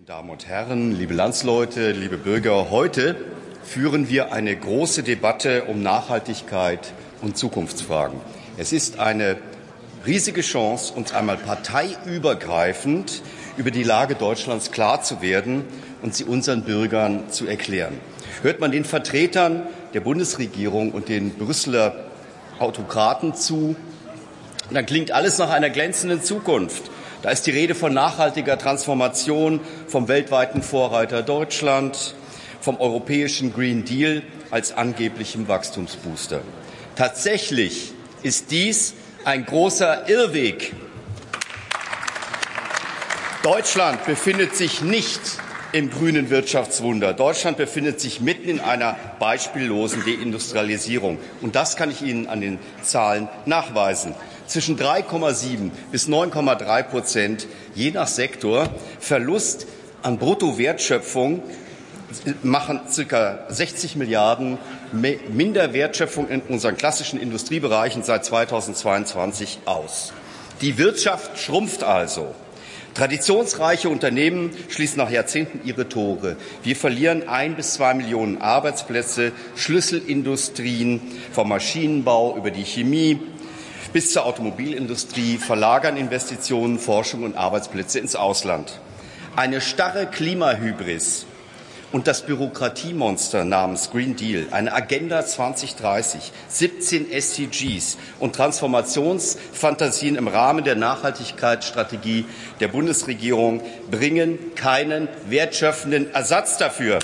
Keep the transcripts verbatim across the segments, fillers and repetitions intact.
Damen und Herren, liebe Landsleute, liebe Bürger, heute führen wir eine große Debatte um Nachhaltigkeit und Zukunftsfragen. Es ist eine riesige Chance, uns einmal parteiübergreifend über die Lage Deutschlands klar zu werden und sie unseren Bürgern zu erklären. Hört man den Vertretern der Bundesregierung und den Brüsseler Autokraten zu, dann klingt alles nach einer glänzenden Zukunft. Da ist die Rede von nachhaltiger Transformation, vom weltweiten Vorreiter Deutschland, vom europäischen Green Deal als angeblichem Wachstumsbooster. Tatsächlich ist dies ein großer Irrweg. Deutschland befindet sich nicht im grünen Wirtschaftswunder. Deutschland befindet sich mitten in einer beispiellosen Deindustrialisierung. Und das kann ich Ihnen an den Zahlen nachweisen. Zwischen drei Komma sieben bis neun Komma drei Prozent, je nach Sektor, Verlust an Bruttowertschöpfung machen ca. sechzig Milliarden Minderwertschöpfung in unseren klassischen Industriebereichen seit zweitausendzweiundzwanzig aus. Die Wirtschaft schrumpft also. Traditionsreiche Unternehmen schließen nach Jahrzehnten ihre Tore. Wir verlieren ein bis zwei Millionen Arbeitsplätze, Schlüsselindustrien vom Maschinenbau über die Chemie bis zur Automobilindustrie verlagern Investitionen, Forschung und Arbeitsplätze ins Ausland. Eine starre Klimahybris und das Bürokratiemonster namens Green Deal, eine Agenda zwanzig dreißig, siebzehn S D Gs und Transformationsfantasien im Rahmen der Nachhaltigkeitsstrategie der Bundesregierung bringen keinen wertschöpfenden Ersatz dafür.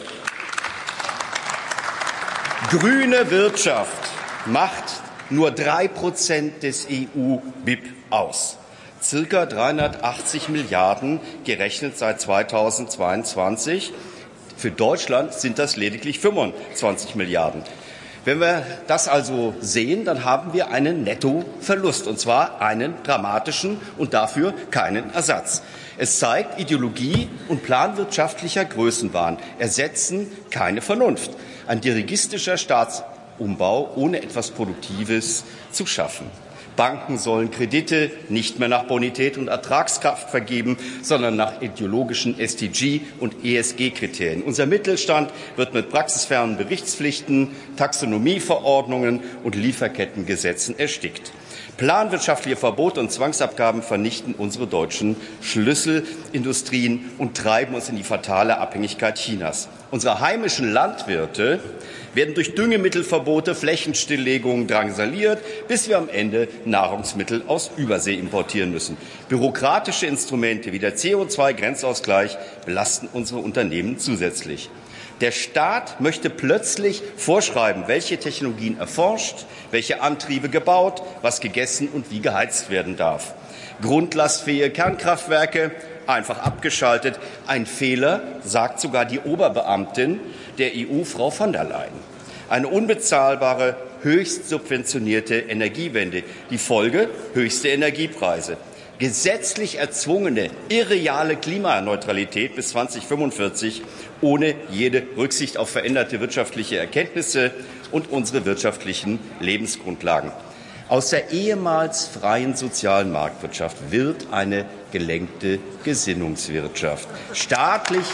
Grüne Wirtschaft macht nur drei Prozent des E U-B I P aus. Circa dreihundertachtzig Milliarden gerechnet seit zweitausendzweiundzwanzig. Für Deutschland sind das lediglich fünfundzwanzig Milliarden. Wenn wir das also sehen, dann haben wir einen Nettoverlust, und zwar einen dramatischen und dafür keinen Ersatz. Es zeigt, Ideologie und planwirtschaftlicher Größenwahn ersetzen keine Vernunft. Ein dirigistischer Staatsumbau ohne etwas Produktives zu schaffen. Banken sollen Kredite nicht mehr nach Bonität und Ertragskraft vergeben, sondern nach ideologischen S D G- und E S G-Kriterien. Unser Mittelstand wird mit praxisfernen Berichtspflichten, Taxonomieverordnungen und Lieferkettengesetzen erstickt. Planwirtschaftliche Verbote und Zwangsabgaben vernichten unsere deutschen Schlüsselindustrien und treiben uns in die fatale Abhängigkeit Chinas. Unsere heimischen Landwirte werden durch Düngemittelverbote, Flächenstilllegungen drangsaliert, bis wir am Ende Nahrungsmittel aus Übersee importieren müssen. Bürokratische Instrumente wie der C O zwei Grenzausgleich belasten unsere Unternehmen zusätzlich. Der Staat möchte plötzlich vorschreiben, welche Technologien erforscht, welche Antriebe gebaut, was gegessen und wie geheizt werden darf. Grundlastfähige Kernkraftwerke einfach abgeschaltet. Ein Fehler, sagt sogar die Oberbeamtin der E U, Frau von der Leyen. Eine unbezahlbare, höchst subventionierte Energiewende. Die Folge? Höchste Energiepreise. Gesetzlich erzwungene, irreale Klimaneutralität bis zweitausendfünfundvierzig ohne jede Rücksicht auf veränderte wirtschaftliche Erkenntnisse und unsere wirtschaftlichen Lebensgrundlagen. Aus der ehemals freien sozialen Marktwirtschaft wird eine gelenkte Gesinnungswirtschaft. Staatlich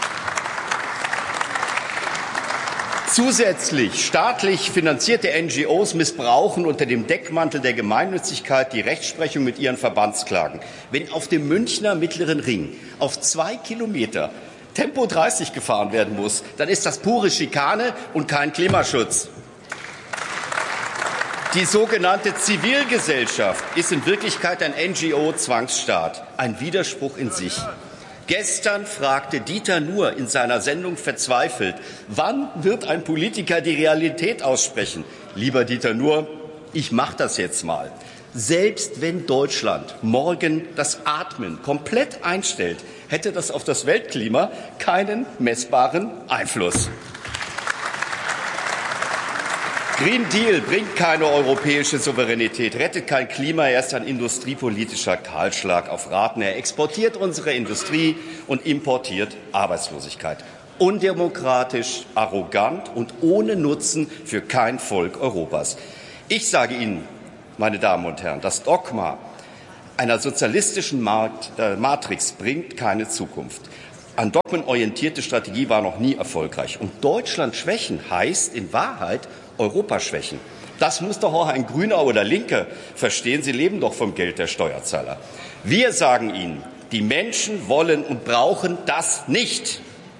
Zusätzlich staatlich finanzierte N G Os missbrauchen unter dem Deckmantel der Gemeinnützigkeit die Rechtsprechung mit ihren Verbandsklagen. Wenn auf dem Münchner Mittleren Ring auf zwei Kilometer Tempo dreißig gefahren werden muss, dann ist das pure Schikane und kein Klimaschutz. Die sogenannte Zivilgesellschaft ist in Wirklichkeit ein N G O-Zwangsstaat, ein Widerspruch in sich. Gestern fragte Dieter Nuhr in seiner Sendung verzweifelt, wann wird ein Politiker die Realität aussprechen? Lieber Dieter Nuhr, ich mache das jetzt mal. Selbst wenn Deutschland morgen das Atmen komplett einstellt, hätte das auf das Weltklima keinen messbaren Einfluss. Green Deal bringt keine europäische Souveränität, rettet kein Klima, er ist ein industriepolitischer Kahlschlag auf Raten. Er exportiert unsere Industrie und importiert Arbeitslosigkeit. Undemokratisch, arrogant und ohne Nutzen für kein Volk Europas. Ich sage Ihnen, meine Damen und Herren, das Dogma einer sozialistischen Markt, äh, Matrix bringt keine Zukunft. An Dogmen orientierte Strategie war noch nie erfolgreich. Und Deutschland schwächen heißt in Wahrheit Europa schwächen. Das muss doch auch ein Grüner oder Linker verstehen. Sie leben doch vom Geld der Steuerzahler. Wir sagen Ihnen, die Menschen wollen und brauchen das nicht.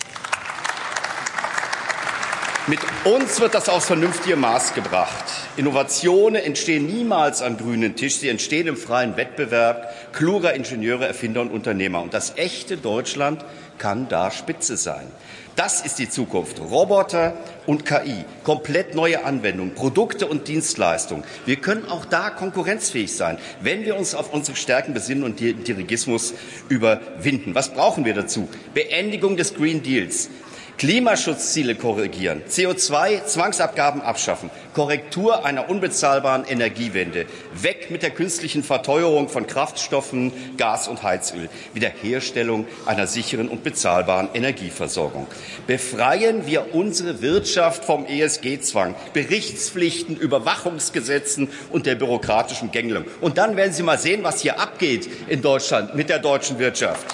Mit uns wird das aufs vernünftige Maß gebracht. Innovationen entstehen niemals am grünen Tisch. Sie entstehen im freien Wettbewerb kluger Ingenieure, Erfinder und Unternehmer. Und das echte Deutschland kann da Spitze sein. Das ist die Zukunft. Roboter und K I, komplett neue Anwendungen, Produkte und Dienstleistungen. Wir können auch da konkurrenzfähig sein, wenn wir uns auf unsere Stärken besinnen und den Dirigismus überwinden. Was brauchen wir dazu? Beendigung des Green Deals. Klimaschutzziele korrigieren, C O zwei Zwangsabgaben abschaffen, Korrektur einer unbezahlbaren Energiewende, weg mit der künstlichen Verteuerung von Kraftstoffen, Gas und Heizöl, Wiederherstellung einer sicheren und bezahlbaren Energieversorgung. Befreien wir unsere Wirtschaft vom E S G-Zwang, Berichtspflichten, Überwachungsgesetzen und der bürokratischen Gängelung. Und dann werden Sie mal sehen, was hier abgeht in Deutschland mit der deutschen Wirtschaft.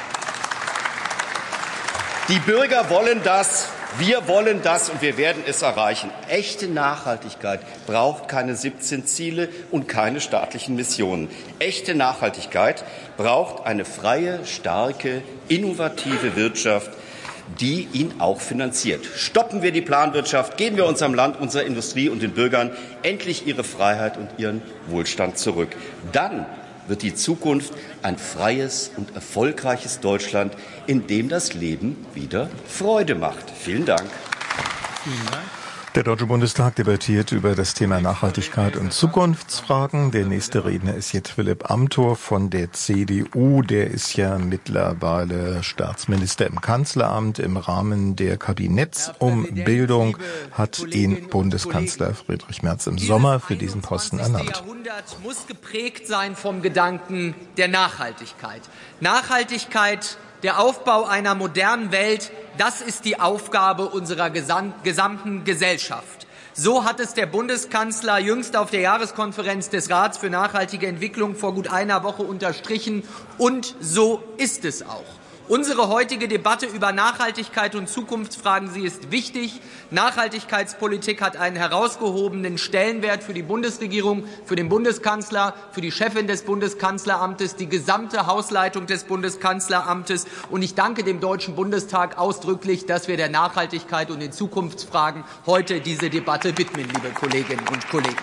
Die Bürger wollen das, wir wollen das und wir werden es erreichen. Echte Nachhaltigkeit braucht keine siebzehn Ziele und keine staatlichen Missionen. Echte Nachhaltigkeit braucht eine freie, starke, innovative Wirtschaft, die ihn auch finanziert. Stoppen wir die Planwirtschaft, geben wir unserem Land, unserer Industrie und den Bürgern endlich ihre Freiheit und ihren Wohlstand zurück. Dann wird die Zukunft ein freies und erfolgreiches Deutschland, in dem das Leben wieder Freude macht. Vielen Dank. Vielen Dank. Der Deutsche Bundestag debattiert über das Thema Nachhaltigkeit und Zukunftsfragen. Der nächste Redner ist jetzt Philipp Amthor von der C D U. Der ist ja mittlerweile Staatsminister im Kanzleramt. Im Rahmen der Kabinettsumbildung hat ihn Bundeskanzler Friedrich Merz im Sommer für diesen Posten ernannt. Das Jahrhundert muss geprägt sein vom Gedanken der Nachhaltigkeit. Nachhaltigkeit, der Aufbau einer modernen Welt, das ist die Aufgabe unserer gesamten Gesellschaft. So hat es der Bundeskanzler jüngst auf der Jahreskonferenz des Rats für nachhaltige Entwicklung vor gut einer Woche unterstrichen. Und so ist es auch. Unsere heutige Debatte über Nachhaltigkeit und Zukunftsfragen, sie ist wichtig. Nachhaltigkeitspolitik hat einen herausgehobenen Stellenwert für die Bundesregierung, für den Bundeskanzler, für die Chefin des Bundeskanzleramtes, die gesamte Hausleitung des Bundeskanzleramtes. Und ich danke dem Deutschen Bundestag ausdrücklich, dass wir der Nachhaltigkeit und den Zukunftsfragen heute diese Debatte widmen, liebe Kolleginnen und Kollegen.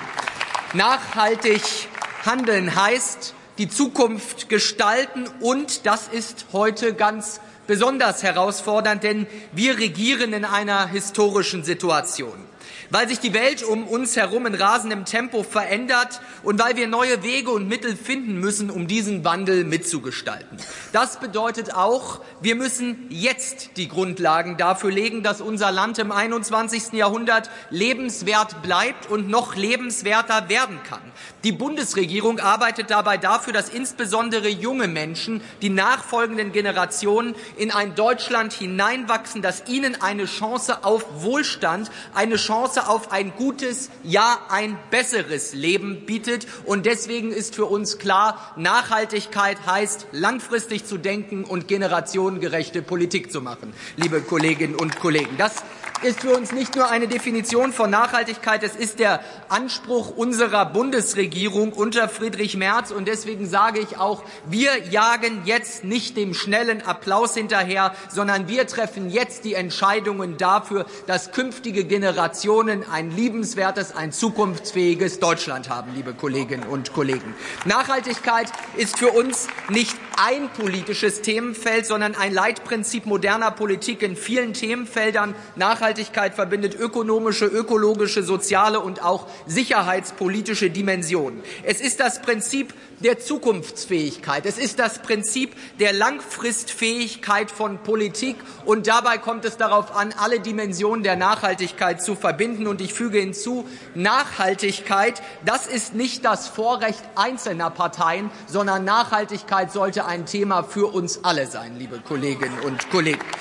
Nachhaltig handeln heißt, die Zukunft gestalten, und das ist heute ganz besonders herausfordernd, denn wir regieren in einer historischen Situation. Weil sich die Welt um uns herum in rasendem Tempo verändert und weil wir neue Wege und Mittel finden müssen, um diesen Wandel mitzugestalten. Das bedeutet auch, wir müssen jetzt die Grundlagen dafür legen, dass unser Land im einundzwanzigsten Jahrhundert lebenswert bleibt und noch lebenswerter werden kann. Die Bundesregierung arbeitet dabei dafür, dass insbesondere junge Menschen, die nachfolgenden Generationen, in ein Deutschland hineinwachsen, das ihnen eine Chance auf Wohlstand, eine Chance auf ein gutes, ja ein besseres Leben bietet. Und deswegen ist für uns klar, Nachhaltigkeit heißt, langfristig zu denken und generationengerechte Politik zu machen, liebe Kolleginnen und Kollegen. Das ist für uns nicht nur eine Definition von Nachhaltigkeit, es ist der Anspruch unserer Bundesregierung unter Friedrich Merz. Und deswegen sage ich auch, wir jagen jetzt nicht dem schnellen Applaus hinterher, sondern wir treffen jetzt die Entscheidungen dafür, dass künftige Generationen ein liebenswertes, ein zukunftsfähiges Deutschland haben, liebe Kolleginnen und Kollegen. Nachhaltigkeit ist für uns nicht ein politisches Themenfeld, sondern ein Leitprinzip moderner Politik in vielen Themenfeldern. Nachhaltigkeit verbindet ökonomische, ökologische, soziale und auch sicherheitspolitische Dimensionen. Es ist das Prinzip der Zukunftsfähigkeit. Es ist das Prinzip der Langfristfähigkeit von Politik. Und dabei kommt es darauf an, alle Dimensionen der Nachhaltigkeit zu verbinden. Und ich füge hinzu, Nachhaltigkeit, das ist nicht das Vorrecht einzelner Parteien, sondern Nachhaltigkeit sollte ein Thema für uns alle sein, liebe Kolleginnen und Kollegen.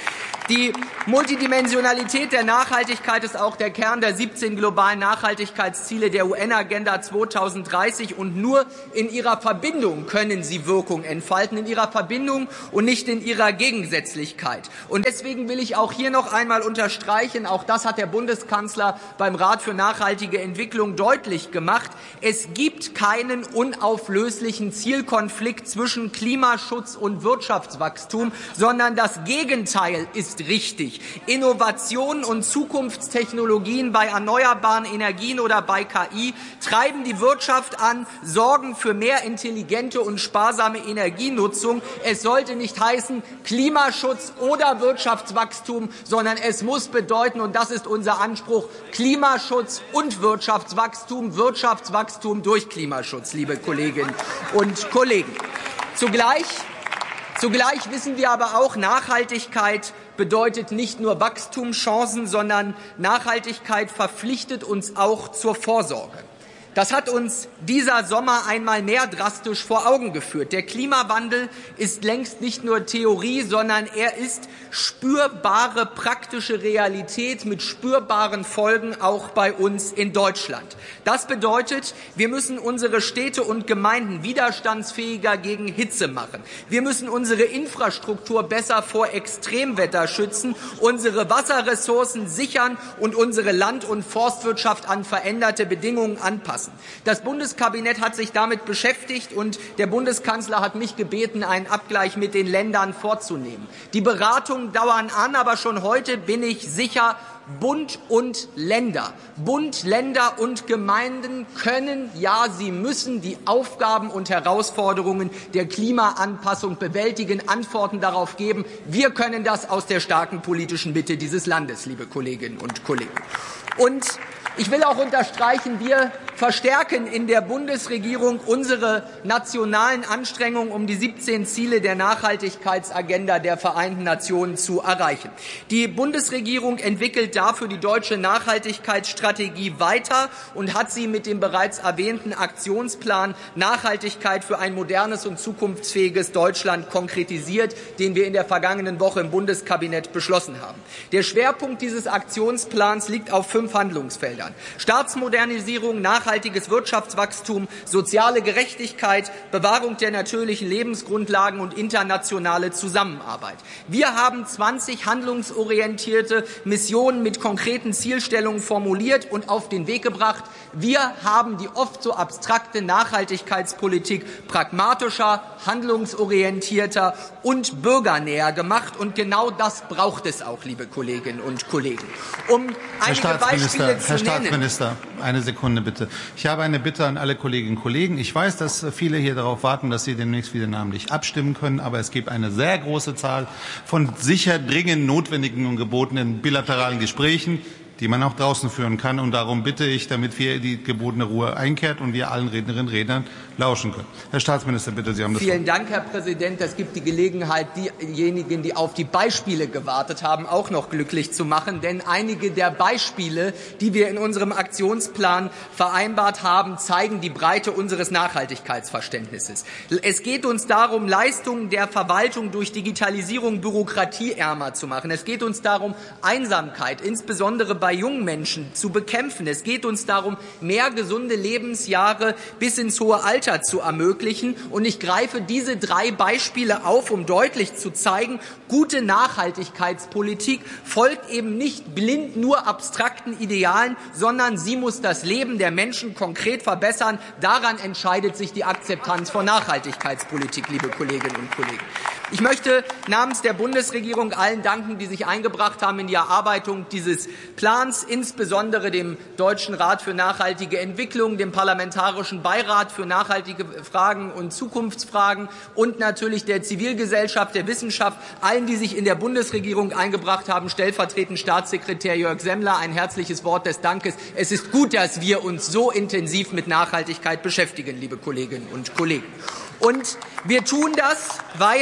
Die Multidimensionalität der Nachhaltigkeit ist auch der Kern der siebzehn globalen Nachhaltigkeitsziele der U N-Agenda zweitausenddreißig. Und nur in ihrer Verbindung können sie Wirkung entfalten, in ihrer Verbindung und nicht in ihrer Gegensätzlichkeit. Und deswegen will ich auch hier noch einmal unterstreichen, auch das hat der Bundeskanzler beim Rat für nachhaltige Entwicklung deutlich gemacht, es gibt keinen unauflöslichen Zielkonflikt zwischen Klimaschutz und Wirtschaftswachstum, sondern das Gegenteil ist richtig. Innovationen und Zukunftstechnologien bei erneuerbaren Energien oder bei K I treiben die Wirtschaft an, sorgen für mehr intelligente und sparsame Energienutzung. Es sollte nicht heißen Klimaschutz oder Wirtschaftswachstum, sondern es muss bedeuten, und das ist unser Anspruch, Klimaschutz und Wirtschaftswachstum, Wirtschaftswachstum durch Klimaschutz, liebe Kolleginnen und Kollegen. Zugleich Zugleich wissen wir aber auch, Nachhaltigkeit bedeutet nicht nur Wachstumschancen, sondern Nachhaltigkeit verpflichtet uns auch zur Vorsorge. Das hat uns dieser Sommer einmal mehr drastisch vor Augen geführt. Der Klimawandel ist längst nicht nur Theorie, sondern er ist spürbare praktische Realität mit spürbaren Folgen auch bei uns in Deutschland. Das bedeutet, wir müssen unsere Städte und Gemeinden widerstandsfähiger gegen Hitze machen. Wir müssen unsere Infrastruktur besser vor Extremwetter schützen, unsere Wasserressourcen sichern und unsere Land- und Forstwirtschaft an veränderte Bedingungen anpassen. Das Bundeskabinett hat sich damit beschäftigt und der Bundeskanzler hat mich gebeten, einen Abgleich mit den Ländern vorzunehmen. Die Beratungen dauern an, aber schon heute bin ich sicher, Bund und Länder, Bund, Länder und Gemeinden können, ja, sie müssen die Aufgaben und Herausforderungen der Klimaanpassung bewältigen, Antworten darauf geben. Wir können das aus der starken politischen Mitte dieses Landes, liebe Kolleginnen und Kollegen. Und ich will auch unterstreichen, wir verstärken in der Bundesregierung unsere nationalen Anstrengungen, um die siebzehn Ziele der Nachhaltigkeitsagenda der Vereinten Nationen zu erreichen. Die Bundesregierung entwickelt dafür die deutsche Nachhaltigkeitsstrategie weiter und hat sie mit dem bereits erwähnten Aktionsplan Nachhaltigkeit für ein modernes und zukunftsfähiges Deutschland konkretisiert, den wir in der vergangenen Woche im Bundeskabinett beschlossen haben. Der Schwerpunkt dieses Aktionsplans liegt auf fünf Handlungsfeldern: Staatsmodernisierung, nachhaltiges Wirtschaftswachstum, soziale Gerechtigkeit, Bewahrung der natürlichen Lebensgrundlagen und internationale Zusammenarbeit. Wir haben zwanzig handlungsorientierte Missionen mit konkreten Zielstellungen formuliert und auf den Weg gebracht. Wir haben die oft so abstrakte Nachhaltigkeitspolitik pragmatischer, handlungsorientierter und bürgernäher gemacht. Und genau das braucht es auch, liebe Kolleginnen und Kollegen. Um einige Beispiele zu Herr Staatsminister, eine Sekunde bitte. Ich habe eine Bitte an alle Kolleginnen und Kollegen. Ich weiß, dass viele hier darauf warten, dass sie demnächst wieder namentlich abstimmen können, aber es gibt eine sehr große Zahl von sicher dringend notwendigen und gebotenen bilateralen Gesprächen, die man auch draußen führen kann. Und darum bitte ich, damit wir die gebotene Ruhe einkehrt und wir allen Rednerinnen und Rednern lauschen können. Herr Staatsminister, bitte, Sie haben das Wort. Vielen Dank, Herr Präsident. Das gibt die Gelegenheit, diejenigen, die auf die Beispiele gewartet haben, auch noch glücklich zu machen. Denn einige der Beispiele, die wir in unserem Aktionsplan vereinbart haben, zeigen die Breite unseres Nachhaltigkeitsverständnisses. Es geht uns darum, Leistungen der Verwaltung durch Digitalisierung bürokratieärmer zu machen. Es geht uns darum, Einsamkeit, insbesondere bei jungen Menschen, zu bekämpfen. Es geht uns darum, mehr gesunde Lebensjahre bis ins hohe Alter zu ermöglichen. Und ich greife diese drei Beispiele auf, um deutlich zu zeigen, gute Nachhaltigkeitspolitik folgt eben nicht blind nur abstrakten Idealen, sondern sie muss das Leben der Menschen konkret verbessern. Daran entscheidet sich die Akzeptanz von Nachhaltigkeitspolitik, liebe Kolleginnen und Kollegen. Ich möchte namens der Bundesregierung allen danken, die sich eingebracht haben in die Erarbeitung dieses Plans, insbesondere dem Deutschen Rat für nachhaltige Entwicklung, dem Parlamentarischen Beirat für nachhaltige Fragen und Zukunftsfragen und natürlich der Zivilgesellschaft, der Wissenschaft, allen, die sich in der Bundesregierung eingebracht haben, stellvertretend Staatssekretär Jörg Semmler, ein herzliches Wort des Dankes. Es ist gut, dass wir uns so intensiv mit Nachhaltigkeit beschäftigen, liebe Kolleginnen und Kollegen. Und wir tun das, weil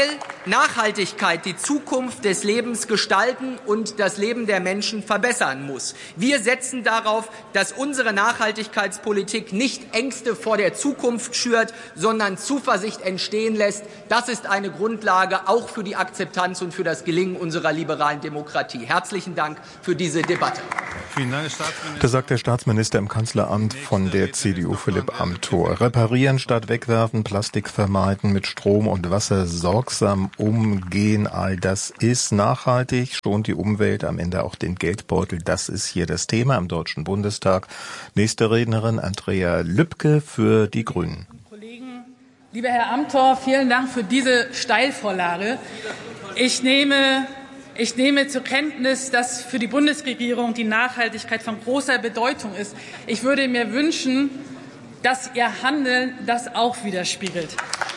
Nachhaltigkeit die Zukunft des Lebens gestalten und das Leben der Menschen verbessern muss. Wir setzen darauf, dass unsere Nachhaltigkeitspolitik nicht Ängste vor der Zukunft schürt, sondern Zuversicht entstehen lässt. Das ist eine Grundlage auch für die Akzeptanz und für das Gelingen unserer liberalen Demokratie. Herzlichen Dank für diese Debatte. Vielen Dank, Herr Staatsminister. Das sagt der Staatsminister im Kanzleramt von der C D U, Philipp Amthor. Reparieren statt wegwerfen, Plastik vermeiden, mit Strom und Wasser sorgsam umgehen, all das ist nachhaltig, schont die Umwelt, am Ende auch den Geldbeutel. Das ist hier das Thema im Deutschen Bundestag. Nächste Rednerin Andrea Lübke für die Grünen. Kollegen, lieber Herr Amthor, vielen Dank für diese Steilvorlage. Ich nehme Ich nehme zur Kenntnis, dass für die Bundesregierung die Nachhaltigkeit von großer Bedeutung ist. Ich würde mir wünschen, dass Ihr Handeln das auch widerspiegelt.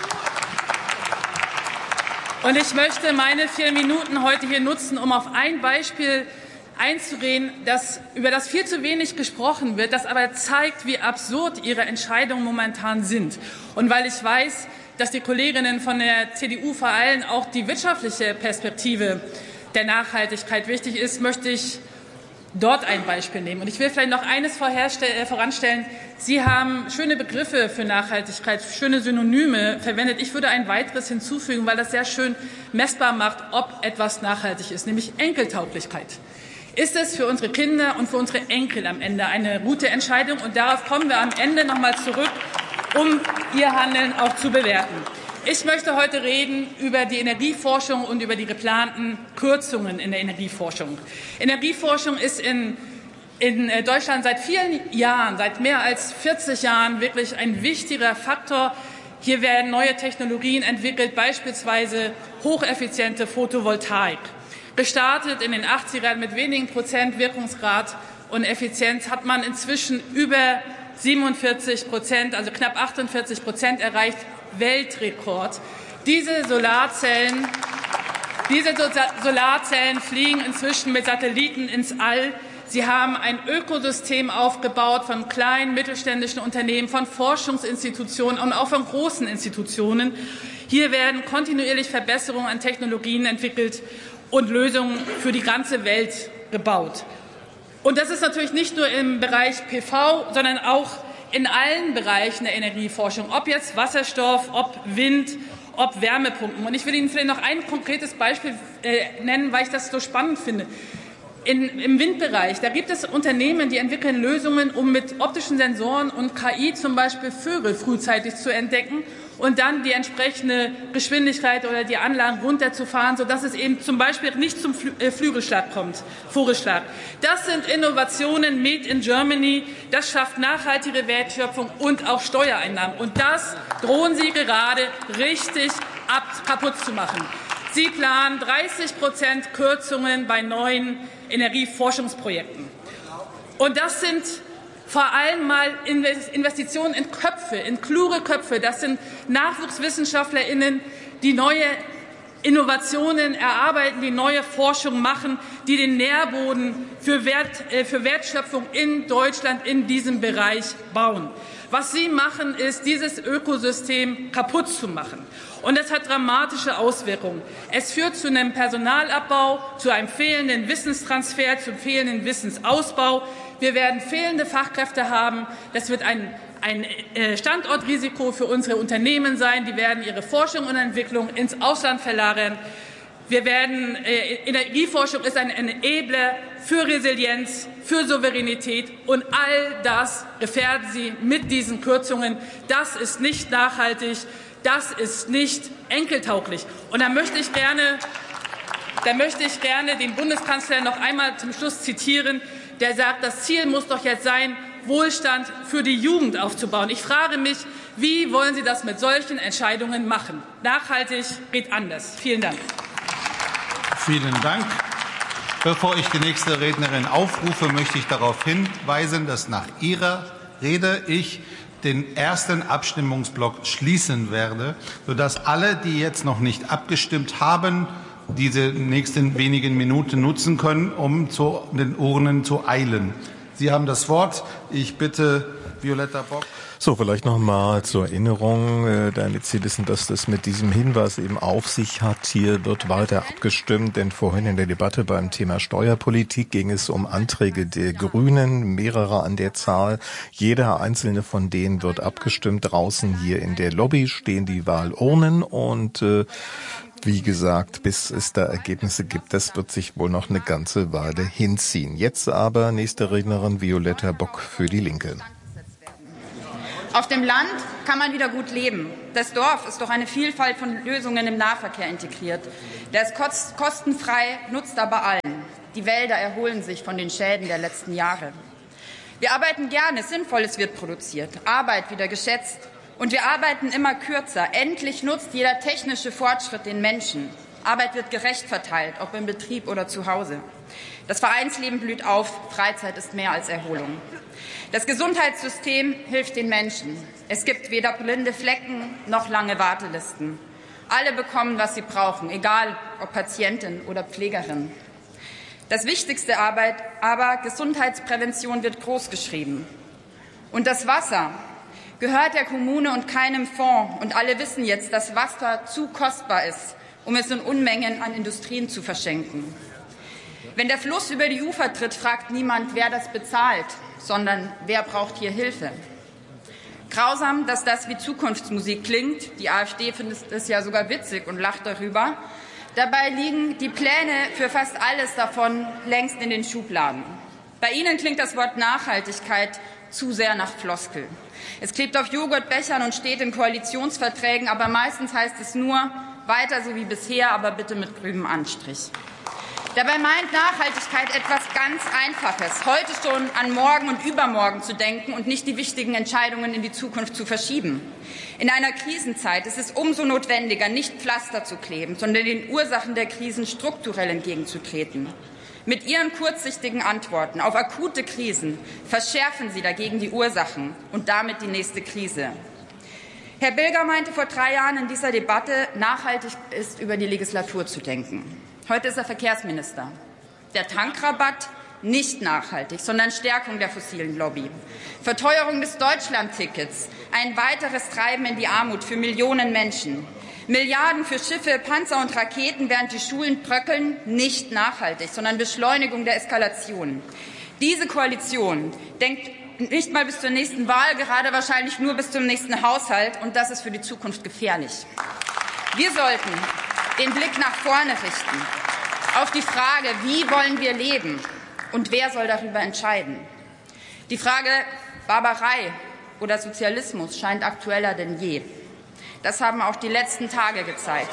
Und ich möchte meine vier Minuten heute hier nutzen, um auf ein Beispiel einzugehen, das, über das viel zu wenig gesprochen wird, das aber zeigt, wie absurd Ihre Entscheidungen momentan sind. Und weil ich weiß, dass die Kolleginnen von der C D U vor allem auch die wirtschaftliche Perspektive der Nachhaltigkeit wichtig ist, möchte ich dort ein Beispiel nehmen. Und ich will vielleicht noch eines voranstellen. Sie haben schöne Begriffe für Nachhaltigkeit, schöne Synonyme verwendet. Ich würde ein weiteres hinzufügen, weil das sehr schön messbar macht, ob etwas nachhaltig ist, nämlich Enkeltauglichkeit. Ist es für unsere Kinder und für unsere Enkel am Ende eine gute Entscheidung? Und darauf kommen wir am Ende noch mal zurück, um Ihr Handeln auch zu bewerten. Ich möchte heute reden über die Energieforschung und über die geplanten Kürzungen in der Energieforschung. Energieforschung ist in, in Deutschland seit vielen Jahren, seit mehr als vierzig Jahren wirklich ein wichtiger Faktor. Hier werden neue Technologien entwickelt, beispielsweise hocheffiziente Photovoltaik. Gestartet in den achtzigern mit wenigen Prozent Wirkungsgrad und Effizienz hat man inzwischen über siebenundvierzig Prozent, also knapp achtundvierzig Prozent erreicht. Weltrekord. Diese Solarzellen, diese Solarzellen fliegen inzwischen mit Satelliten ins All. Sie haben ein Ökosystem aufgebaut von kleinen mittelständischen Unternehmen, von Forschungsinstitutionen und auch von großen Institutionen. Hier werden kontinuierlich Verbesserungen an Technologien entwickelt und Lösungen für die ganze Welt gebaut. Und das ist natürlich nicht nur im Bereich P V, sondern auch in allen Bereichen der Energieforschung, ob jetzt Wasserstoff, ob Wind, ob Wärmepumpen. Und ich will Ihnen vielleicht noch ein konkretes Beispiel äh, nennen, weil ich das so spannend finde. In, Im Windbereich, da gibt es Unternehmen, die entwickeln Lösungen, um mit optischen Sensoren und K I zum Beispiel Vögel frühzeitig zu entdecken und dann die entsprechende Geschwindigkeit oder die Anlagen runterzufahren, sodass es eben zum Beispiel nicht zum Flü äh, Flügelschlag kommt, Vogelschlag. Das sind Innovationen made in Germany. Das schafft nachhaltige Wertschöpfung und auch Steuereinnahmen. Und das drohen Sie gerade richtig ab, kaputt zu machen. Sie planen dreißig Prozent Kürzungen bei neuen Energieforschungsprojekten. Und das sind vor allem mal Investitionen in Köpfe, in kluge Köpfe. Das sind NachwuchswissenschaftlerInnen, die neue Innovationen erarbeiten, die neue Forschung machen, die den Nährboden für, Wert, äh, für Wertschöpfung in Deutschland in diesem Bereich bauen. Was Sie machen, ist, dieses Ökosystem kaputt zu machen. Und das hat dramatische Auswirkungen. Es führt zu einem Personalabbau, zu einem fehlenden Wissenstransfer, zum fehlenden Wissensausbau. Wir werden fehlende Fachkräfte haben. Das wird ein, ein Standortrisiko für unsere Unternehmen sein. Die werden ihre Forschung und Entwicklung ins Ausland verlagern. Wir werden, äh, Energieforschung ist ein Enabler für Resilienz, für Souveränität, und all das gefährden Sie mit diesen Kürzungen. Das ist nicht nachhaltig, das ist nicht enkeltauglich. Und da möchte ich gerne, da möchte ich gerne den Bundeskanzler noch einmal zum Schluss zitieren, der sagt, das Ziel muss doch jetzt sein, Wohlstand für die Jugend aufzubauen. Ich frage mich, wie wollen Sie das mit solchen Entscheidungen machen? Nachhaltig geht anders. Vielen Dank. Vielen Dank. Bevor ich die nächste Rednerin aufrufe, möchte ich darauf hinweisen, dass nach ihrer Rede ich den ersten Abstimmungsblock schließen werde, sodass alle, die jetzt noch nicht abgestimmt haben, diese nächsten wenigen Minuten nutzen können, um zu den Urnen zu eilen. Sie haben das Wort. Ich bitte Violetta Bock. So, vielleicht noch mal zur Erinnerung, damit Sie wissen, dass das mit diesem Hinweis eben auf sich hat. Hier wird weiter abgestimmt, denn vorhin in der Debatte beim Thema Steuerpolitik ging es um Anträge der Grünen, mehrere an der Zahl. Jeder einzelne von denen wird abgestimmt. Draußen hier in der Lobby stehen die Wahlurnen und äh, wie gesagt, bis es da Ergebnisse gibt, das wird sich wohl noch eine ganze Weile hinziehen. Jetzt aber nächste Rednerin Violetta Bock für die Linke. Auf dem Land kann man wieder gut leben. Das Dorf ist durch eine Vielfalt von Lösungen im Nahverkehr integriert. Der ist kostenfrei, nutzt aber allen. Die Wälder erholen sich von den Schäden der letzten Jahre. Wir arbeiten gerne, Sinnvolles wird produziert, Arbeit wieder geschätzt. Und wir arbeiten immer kürzer. Endlich nutzt jeder technische Fortschritt den Menschen. Arbeit wird gerecht verteilt, ob im Betrieb oder zu Hause. Das Vereinsleben blüht auf, Freizeit ist mehr als Erholung. Das Gesundheitssystem hilft den Menschen. Es gibt weder blinde Flecken noch lange Wartelisten. Alle bekommen, was sie brauchen, egal ob Patientin oder Pflegerin. Das wichtigste Arbeit, aber Gesundheitsprävention wird großgeschrieben. Und das Wasser gehört der Kommune und keinem Fonds. Und alle wissen jetzt, dass Wasser zu kostbar ist, um es in Unmengen an Industrien zu verschenken. Wenn der Fluss über die Ufer tritt, fragt niemand, wer das bezahlt, sondern wer braucht hier Hilfe. Grausam, dass das wie Zukunftsmusik klingt. Die AfD findet es ja sogar witzig und lacht darüber. Dabei liegen die Pläne für fast alles davon längst in den Schubladen. Bei Ihnen klingt das Wort Nachhaltigkeit zu sehr nach Floskel. Es klebt auf Joghurtbechern und steht in Koalitionsverträgen, aber meistens heißt es nur, weiter so wie bisher, aber bitte mit grünem Anstrich. Dabei meint Nachhaltigkeit etwas ganz Einfaches, heute schon an morgen und übermorgen zu denken und nicht die wichtigen Entscheidungen in die Zukunft zu verschieben. In einer Krisenzeit ist es umso notwendiger, nicht Pflaster zu kleben, sondern den Ursachen der Krisen strukturell entgegenzutreten. Mit Ihren kurzsichtigen Antworten auf akute Krisen verschärfen Sie dagegen die Ursachen und damit die nächste Krise. Herr Bilger meinte vor drei Jahren in dieser Debatte, nachhaltig ist über die Legislatur zu denken. Heute ist er Verkehrsminister. Der Tankrabatt nicht nachhaltig, sondern Stärkung der fossilen Lobby. Verteuerung des Deutschlandtickets, ein weiteres Treiben in die Armut für Millionen Menschen. Milliarden für Schiffe, Panzer und Raketen, während die Schulen bröckeln, nicht nachhaltig, sondern Beschleunigung der Eskalation. Diese Koalition denkt nicht mal bis zur nächsten Wahl, gerade wahrscheinlich nur bis zum nächsten Haushalt, und das ist für die Zukunft gefährlich. Wir sollten den Blick nach vorne richten, auf die Frage, wie wollen wir leben und wer soll darüber entscheiden. Die Frage Barbarei oder Sozialismus scheint aktueller denn je. Das haben auch die letzten Tage gezeigt.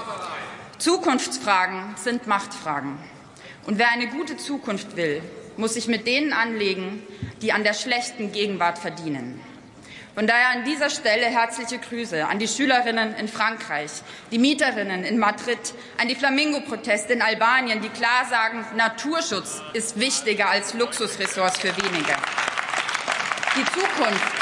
Zukunftsfragen sind Machtfragen. Und wer eine gute Zukunft will, muss sich mit denen anlegen, die an der schlechten Gegenwart verdienen. Von daher an dieser Stelle herzliche Grüße an die Schülerinnen in Frankreich, die Mieterinnen in Madrid, an die Flamingo-Proteste in Albanien, die klar sagen, Naturschutz ist wichtiger als Luxusressorts für wenige. Die Zukunft,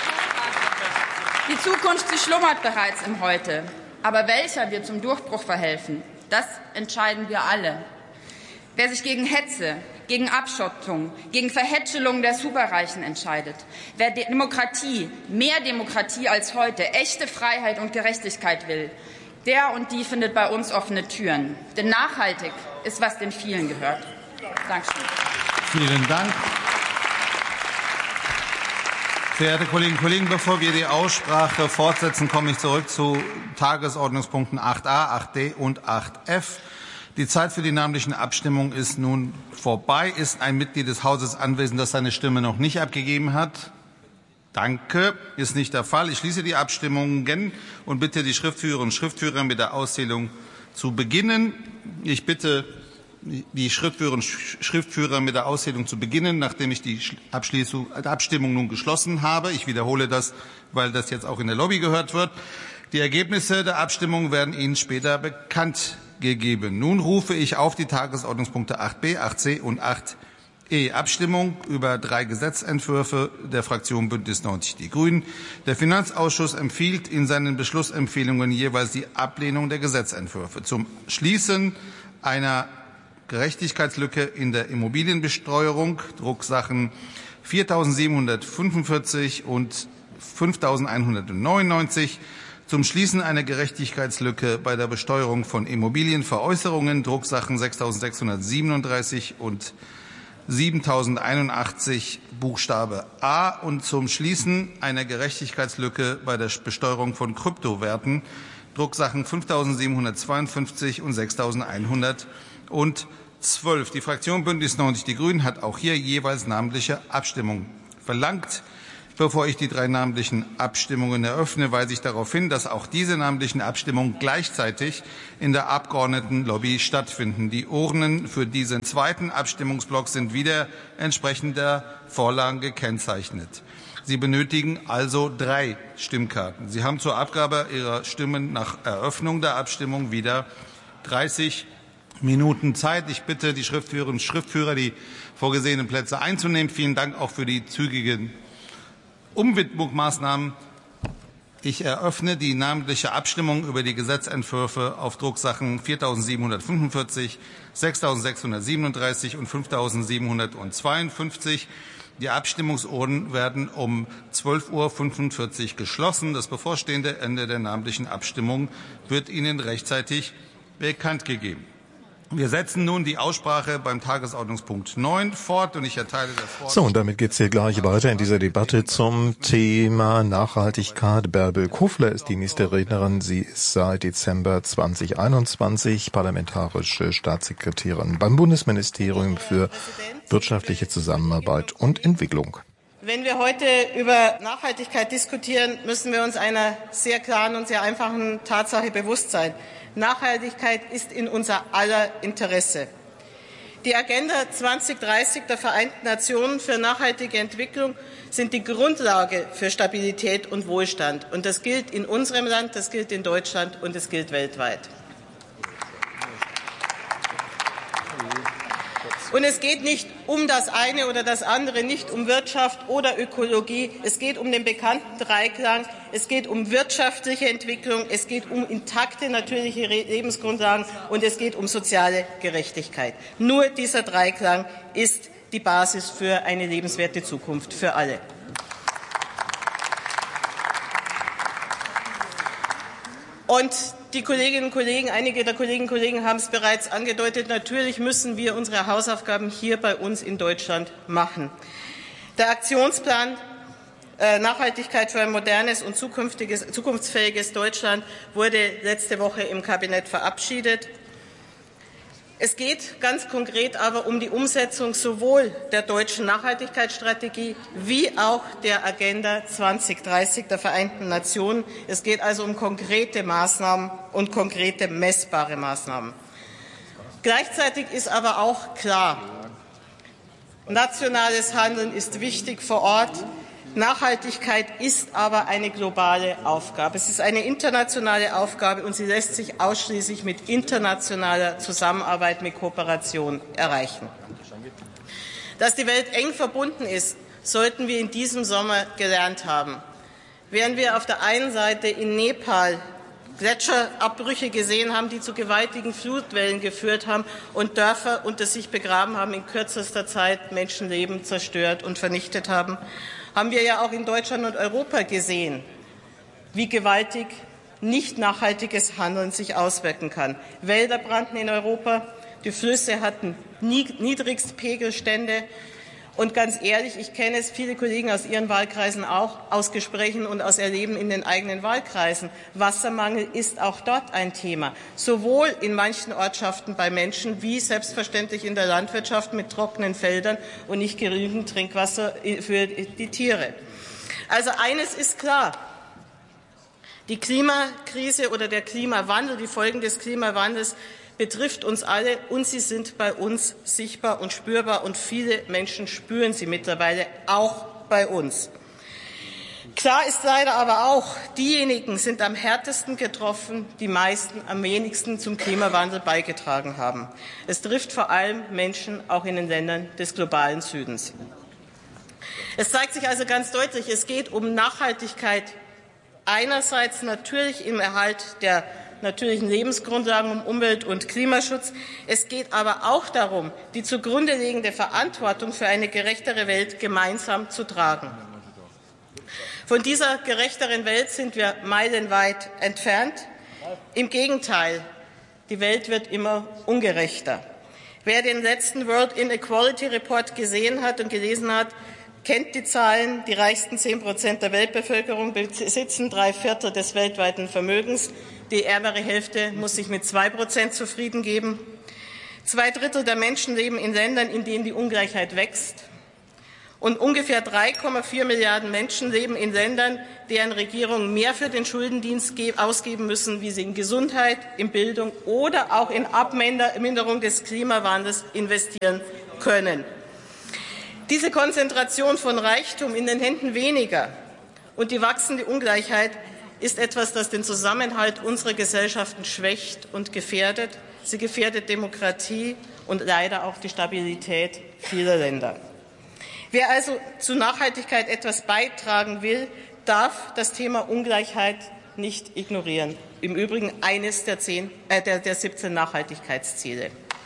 die Zukunft, sie schlummert bereits im Heute. Aber welcher wird zum Durchbruch verhelfen? Das entscheiden wir alle. Wer sich gegen Hetze, gegen Abschottung, gegen Verhätschelung der Superreichen entscheidet, wer Demokratie, mehr Demokratie als heute, echte Freiheit und Gerechtigkeit will, der und die findet bei uns offene Türen. Denn nachhaltig ist, was den vielen gehört. Dankeschön. Vielen Dank. Verehrte Kolleginnen und Kollegen, bevor wir die Aussprache fortsetzen, komme ich zurück zu Tagesordnungspunkten acht a, acht d und acht f. Die Zeit für die namentlichen Abstimmungen ist nun vorbei. Ist ein Mitglied des Hauses anwesend, das seine Stimme noch nicht abgegeben hat? Danke. Ist nicht der Fall. Ich schließe die Abstimmungen und bitte die Schriftführerinnen und Schriftführer mit der Auszählung zu beginnen. Ich bitte die Schriftführerinnen und Schriftführer mit der Auszählung zu beginnen, nachdem ich die Abstimmung nun geschlossen habe. Ich wiederhole das, weil das jetzt auch in der Lobby gehört wird. Die Ergebnisse der Abstimmung werden Ihnen später bekannt gegeben. Nun rufe ich auf die Tagesordnungspunkte acht b, acht c und acht e. Abstimmung über drei Gesetzentwürfe der Fraktion Bündnis neunzig Die Grünen. Der Finanzausschuss empfiehlt in seinen Beschlussempfehlungen jeweils die Ablehnung der Gesetzentwürfe. Zum Schließen einer Gerechtigkeitslücke in der Immobilienbesteuerung, Drucksachen viertausendsiebenhundertfünfundvierzig und fünftausendeinhundertneunundneunzig, zum Schließen einer Gerechtigkeitslücke bei der Besteuerung von Immobilienveräußerungen, Drucksachen sechstausendsechshundertsiebenunddreißig und siebentausendeinundachtzig Buchstabe A, und zum Schließen einer Gerechtigkeitslücke bei der Besteuerung von Kryptowerten, Drucksachen fünftausendsiebenhundertzweiundfünfzig und sechstausendeinhundertzwölf. Die Fraktion Bündnis neunzig Die Grünen hat auch hier jeweils namentliche Abstimmung verlangt. Bevor ich die drei namentlichen Abstimmungen eröffne, weise ich darauf hin, dass auch diese namentlichen Abstimmungen gleichzeitig in der Abgeordnetenlobby stattfinden. Die Urnen für diesen zweiten Abstimmungsblock sind wieder entsprechend der Vorlagen gekennzeichnet. Sie benötigen also drei Stimmkarten. Sie haben zur Abgabe Ihrer Stimmen nach Eröffnung der Abstimmung wieder dreißig Minuten Zeit. Ich bitte die Schriftführerinnen und Schriftführer, die vorgesehenen Plätze einzunehmen. Vielen Dank auch für die zügigen Umwidmungsmaßnahmen. Ich eröffne die namentliche Abstimmung über die Gesetzentwürfe auf Drucksachen viertausendsiebenhundertfünfundvierzig, sechstausendsechshundertsiebenunddreißig und fünftausendsiebenhundertzweiundfünfzig. Die Abstimmungsurnen werden um zwölf Uhr fünfundvierzig geschlossen. Das bevorstehende Ende der namentlichen Abstimmung wird Ihnen rechtzeitig bekannt gegeben. Wir setzen nun die Aussprache beim Tagesordnungspunkt neun fort und ich erteile das Wort. So, und damit geht's hier gleich weiter in dieser Debatte zum Thema Nachhaltigkeit. Bärbel Kofler ist die nächste Rednerin. Sie ist seit Dezember zweitausendeinundzwanzig parlamentarische Staatssekretärin beim Bundesministerium für wirtschaftliche Zusammenarbeit und Entwicklung. Wenn wir heute über Nachhaltigkeit diskutieren, müssen wir uns einer sehr klaren und sehr einfachen Tatsache bewusst sein. Nachhaltigkeit ist in unser aller Interesse. Die Agenda zweitausenddreißig der Vereinten Nationen für nachhaltige Entwicklung sind die Grundlage für Stabilität und Wohlstand. Und das gilt in unserem Land, das gilt in Deutschland und es gilt weltweit. Und es geht nicht um das eine oder das andere, nicht um Wirtschaft oder Ökologie. Es geht um den bekannten Dreiklang. Es geht um wirtschaftliche Entwicklung. Es geht um intakte natürliche Lebensgrundlagen. Und es geht um soziale Gerechtigkeit. Nur dieser Dreiklang ist die Basis für eine lebenswerte Zukunft für alle. Und die Kolleginnen und Kollegen, einige der Kolleginnen und Kollegen haben es bereits angedeutet, natürlich müssen wir unsere Hausaufgaben hier bei uns in Deutschland machen. Der Aktionsplan äh, Nachhaltigkeit für ein modernes und zukünftiges, zukunftsfähiges Deutschland wurde letzte Woche im Kabinett verabschiedet. Es geht ganz konkret aber um die Umsetzung sowohl der deutschen Nachhaltigkeitsstrategie wie auch der Agenda zweitausenddreißig der Vereinten Nationen. Es geht also um konkrete Maßnahmen und konkrete messbare Maßnahmen. Gleichzeitig ist aber auch klar, nationales Handeln ist wichtig vor Ort. Nachhaltigkeit ist aber eine globale Aufgabe. Es ist eine internationale Aufgabe und sie lässt sich ausschließlich mit internationaler Zusammenarbeit, mit Kooperation erreichen. Dass die Welt eng verbunden ist, sollten wir in diesem Sommer gelernt haben. Während wir auf der einen Seite in Nepal Gletscherabbrüche gesehen haben, die zu gewaltigen Flutwellen geführt haben und Dörfer unter sich begraben haben, in kürzester Zeit Menschenleben zerstört und vernichtet haben, haben wir ja auch in Deutschland und Europa gesehen, wie gewaltig nicht nachhaltiges Handeln sich auswirken kann. Wälder brannten in Europa, die Flüsse hatten Niedrigstpegelstände. Und ganz ehrlich, ich kenne es, viele Kollegen aus Ihren Wahlkreisen auch, aus Gesprächen und aus Erleben in den eigenen Wahlkreisen. Wassermangel ist auch dort ein Thema. Sowohl in manchen Ortschaften bei Menschen wie selbstverständlich in der Landwirtschaft mit trockenen Feldern und nicht genügend Trinkwasser für die Tiere. Also eines ist klar. Die Klimakrise oder der Klimawandel, die Folgen des Klimawandels betrifft uns alle und sie sind bei uns sichtbar und spürbar und viele Menschen spüren sie mittlerweile auch bei uns. Klar ist leider aber auch, diejenigen sind am härtesten getroffen, die meisten am wenigsten zum Klimawandel beigetragen haben. Es trifft vor allem Menschen auch in den Ländern des globalen Südens. Es zeigt sich also ganz deutlich, es geht um Nachhaltigkeit einerseits natürlich im Erhalt der natürlichen Lebensgrundlagen, um Umwelt- und Klimaschutz. Es geht aber auch darum, die zugrunde liegende Verantwortung für eine gerechtere Welt gemeinsam zu tragen. Von dieser gerechteren Welt sind wir meilenweit entfernt. Im Gegenteil, die Welt wird immer ungerechter. Wer den letzten World Inequality Report gesehen hat und gelesen hat, kennt die Zahlen. Die reichsten zehn Prozent der Weltbevölkerung besitzen drei Viertel des weltweiten Vermögens. Die ärmere Hälfte muss sich mit zwei Prozent zufrieden geben. Zwei Drittel der Menschen leben in Ländern, in denen die Ungleichheit wächst. Und ungefähr drei Komma vier Milliarden Menschen leben in Ländern, deren Regierungen mehr für den Schuldendienst ausgeben müssen, wie sie in Gesundheit, in Bildung oder auch in Abminderung des Klimawandels investieren können. Diese Konzentration von Reichtum in den Händen weniger und die wachsende Ungleichheit ist etwas, das den Zusammenhalt unserer Gesellschaften schwächt und gefährdet. Sie gefährdet Demokratie und leider auch die Stabilität vieler Länder. Wer also zu Nachhaltigkeit etwas beitragen will, darf das Thema Ungleichheit nicht ignorieren. Im Übrigen eines der, zehn, äh, der, der siebzehn Nachhaltigkeitsziele.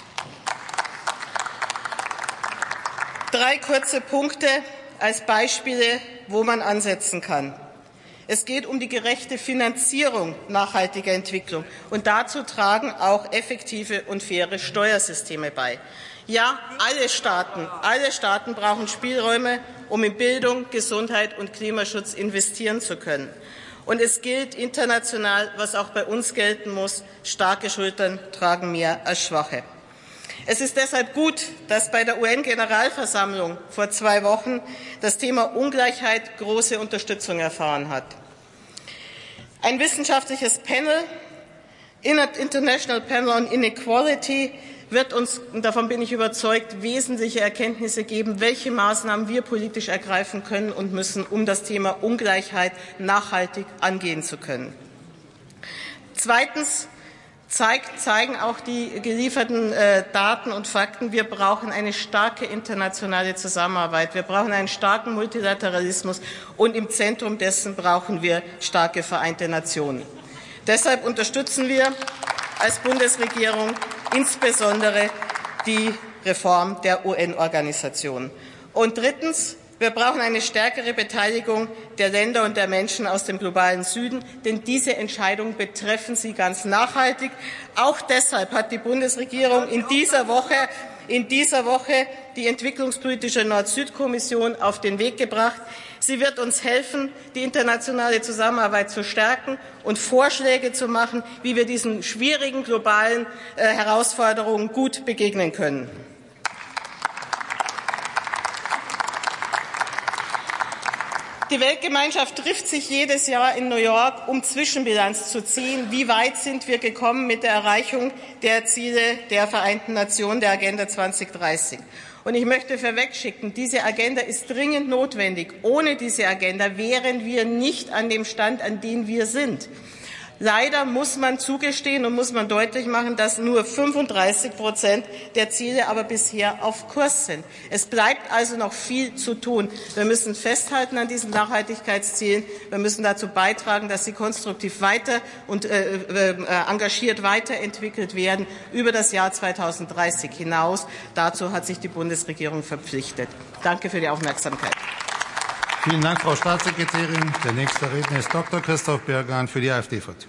Drei kurze Punkte als Beispiele, wo man ansetzen kann. Es geht um die gerechte Finanzierung nachhaltiger Entwicklung. Und dazu tragen auch effektive und faire Steuersysteme bei. Ja, alle Staaten, alle Staaten brauchen Spielräume, um in Bildung, Gesundheit und Klimaschutz investieren zu können. Und es gilt international, was auch bei uns gelten muss, starke Schultern tragen mehr als schwache. Es ist deshalb gut, dass bei der U N-Generalversammlung vor zwei Wochen das Thema Ungleichheit große Unterstützung erfahren hat. Ein wissenschaftliches Panel, International Panel on Inequality, wird uns, und davon bin ich überzeugt, wesentliche Erkenntnisse geben, welche Maßnahmen wir politisch ergreifen können und müssen, um das Thema Ungleichheit nachhaltig angehen zu können. Zweitens zeigt, zeigen auch die gelieferten äh, Daten und Fakten, wir brauchen eine starke internationale Zusammenarbeit, wir brauchen einen starken Multilateralismus und im Zentrum dessen brauchen wir starke Vereinte Nationen. Deshalb unterstützen wir als Bundesregierung insbesondere die Reform der U N-Organisation. Und drittens, wir brauchen eine stärkere Beteiligung der Länder und der Menschen aus dem globalen Süden, denn diese Entscheidungen betreffen sie ganz nachhaltig. Auch deshalb hat die Bundesregierung in dieser Woche, in dieser Woche die entwicklungspolitische Nord-Süd-Kommission auf den Weg gebracht. Sie wird uns helfen, die internationale Zusammenarbeit zu stärken und Vorschläge zu machen, wie wir diesen schwierigen globalen äh, Herausforderungen gut begegnen können. Die Weltgemeinschaft trifft sich jedes Jahr in New York, um Zwischenbilanz zu ziehen. Wie weit sind wir gekommen mit der Erreichung der Ziele der Vereinten Nationen, der Agenda zweitausenddreißig? Und ich möchte vorwegschicken, diese Agenda ist dringend notwendig. Ohne diese Agenda wären wir nicht an dem Stand, an dem wir sind. Leider muss man zugestehen und muss man deutlich machen, dass nur fünfunddreißig Prozent der Ziele aber bisher auf Kurs sind. Es bleibt also noch viel zu tun. Wir müssen festhalten an diesen Nachhaltigkeitszielen. Wir müssen dazu beitragen, dass sie konstruktiv weiter und äh, äh, engagiert weiterentwickelt werden über das Jahr zweitausenddreißig hinaus. Dazu hat sich die Bundesregierung verpflichtet. Danke für die Aufmerksamkeit. Vielen Dank, Frau Staatssekretärin. Der nächste Redner ist Doktor Christoph Bürgan für die AfD-Fraktion.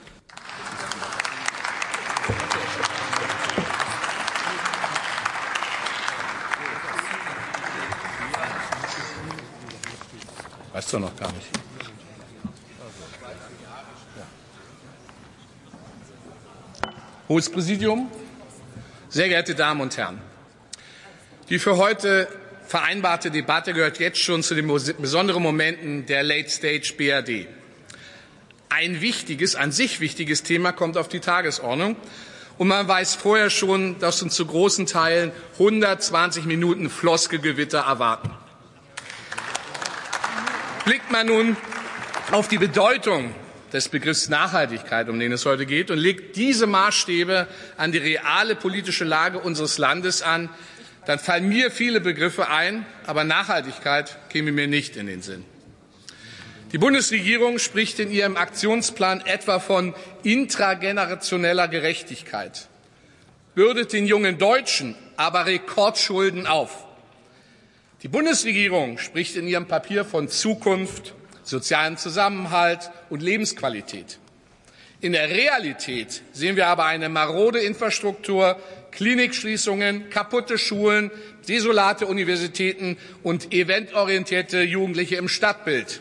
Weißt du noch gar nicht. Hohes Präsidium, sehr geehrte Damen und Herren! Die für heute vereinbarte Debatte gehört jetzt schon zu den besonderen Momenten der Late Stage B R D. Ein wichtiges, an sich wichtiges Thema kommt auf die Tagesordnung. Und man weiß vorher schon, dass uns zu großen Teilen hundertzwanzig Minuten Floskelgewitter erwarten. Blickt man nun auf die Bedeutung des Begriffs Nachhaltigkeit, um den es heute geht, und legt diese Maßstäbe an die reale politische Lage unseres Landes an, dann fallen mir viele Begriffe ein, aber Nachhaltigkeit käme mir nicht in den Sinn. Die Bundesregierung spricht in ihrem Aktionsplan etwa von intragenerationeller Gerechtigkeit, bürdet den jungen Deutschen aber Rekordschulden auf. Die Bundesregierung spricht in ihrem Papier von Zukunft, sozialem Zusammenhalt und Lebensqualität. In der Realität sehen wir aber eine marode Infrastruktur, Klinikschließungen, kaputte Schulen, desolate Universitäten und eventorientierte Jugendliche im Stadtbild.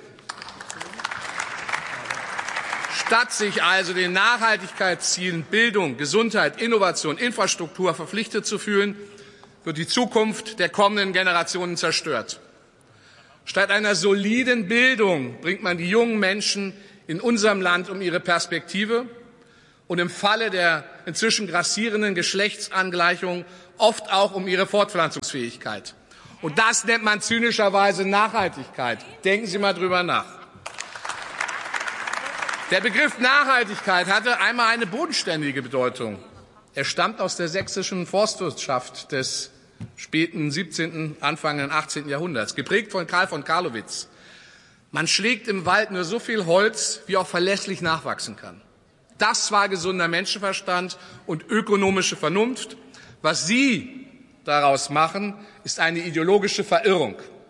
Statt sich also den Nachhaltigkeitszielen Bildung, Gesundheit, Innovation, Infrastruktur verpflichtet zu fühlen, wird die Zukunft der kommenden Generationen zerstört. Statt einer soliden Bildung bringt man die jungen Menschen in unserem Land um ihre Perspektive und im Falle der inzwischen grassierenden Geschlechtsangleichung oft auch um ihre Fortpflanzungsfähigkeit. Und das nennt man zynischerweise Nachhaltigkeit. Denken Sie mal drüber nach. Der Begriff Nachhaltigkeit hatte einmal eine bodenständige Bedeutung. Er stammt aus der sächsischen Forstwirtschaft des späten siebzehnten, Anfang des achtzehnten Jahrhunderts, geprägt von Karl von Carlowitz. Man schlägt im Wald nur so viel Holz, wie auch verlässlich nachwachsen kann. Das war gesunder Menschenverstand und ökonomische Vernunft. Was Sie daraus machen, ist eine ideologische Verirrung.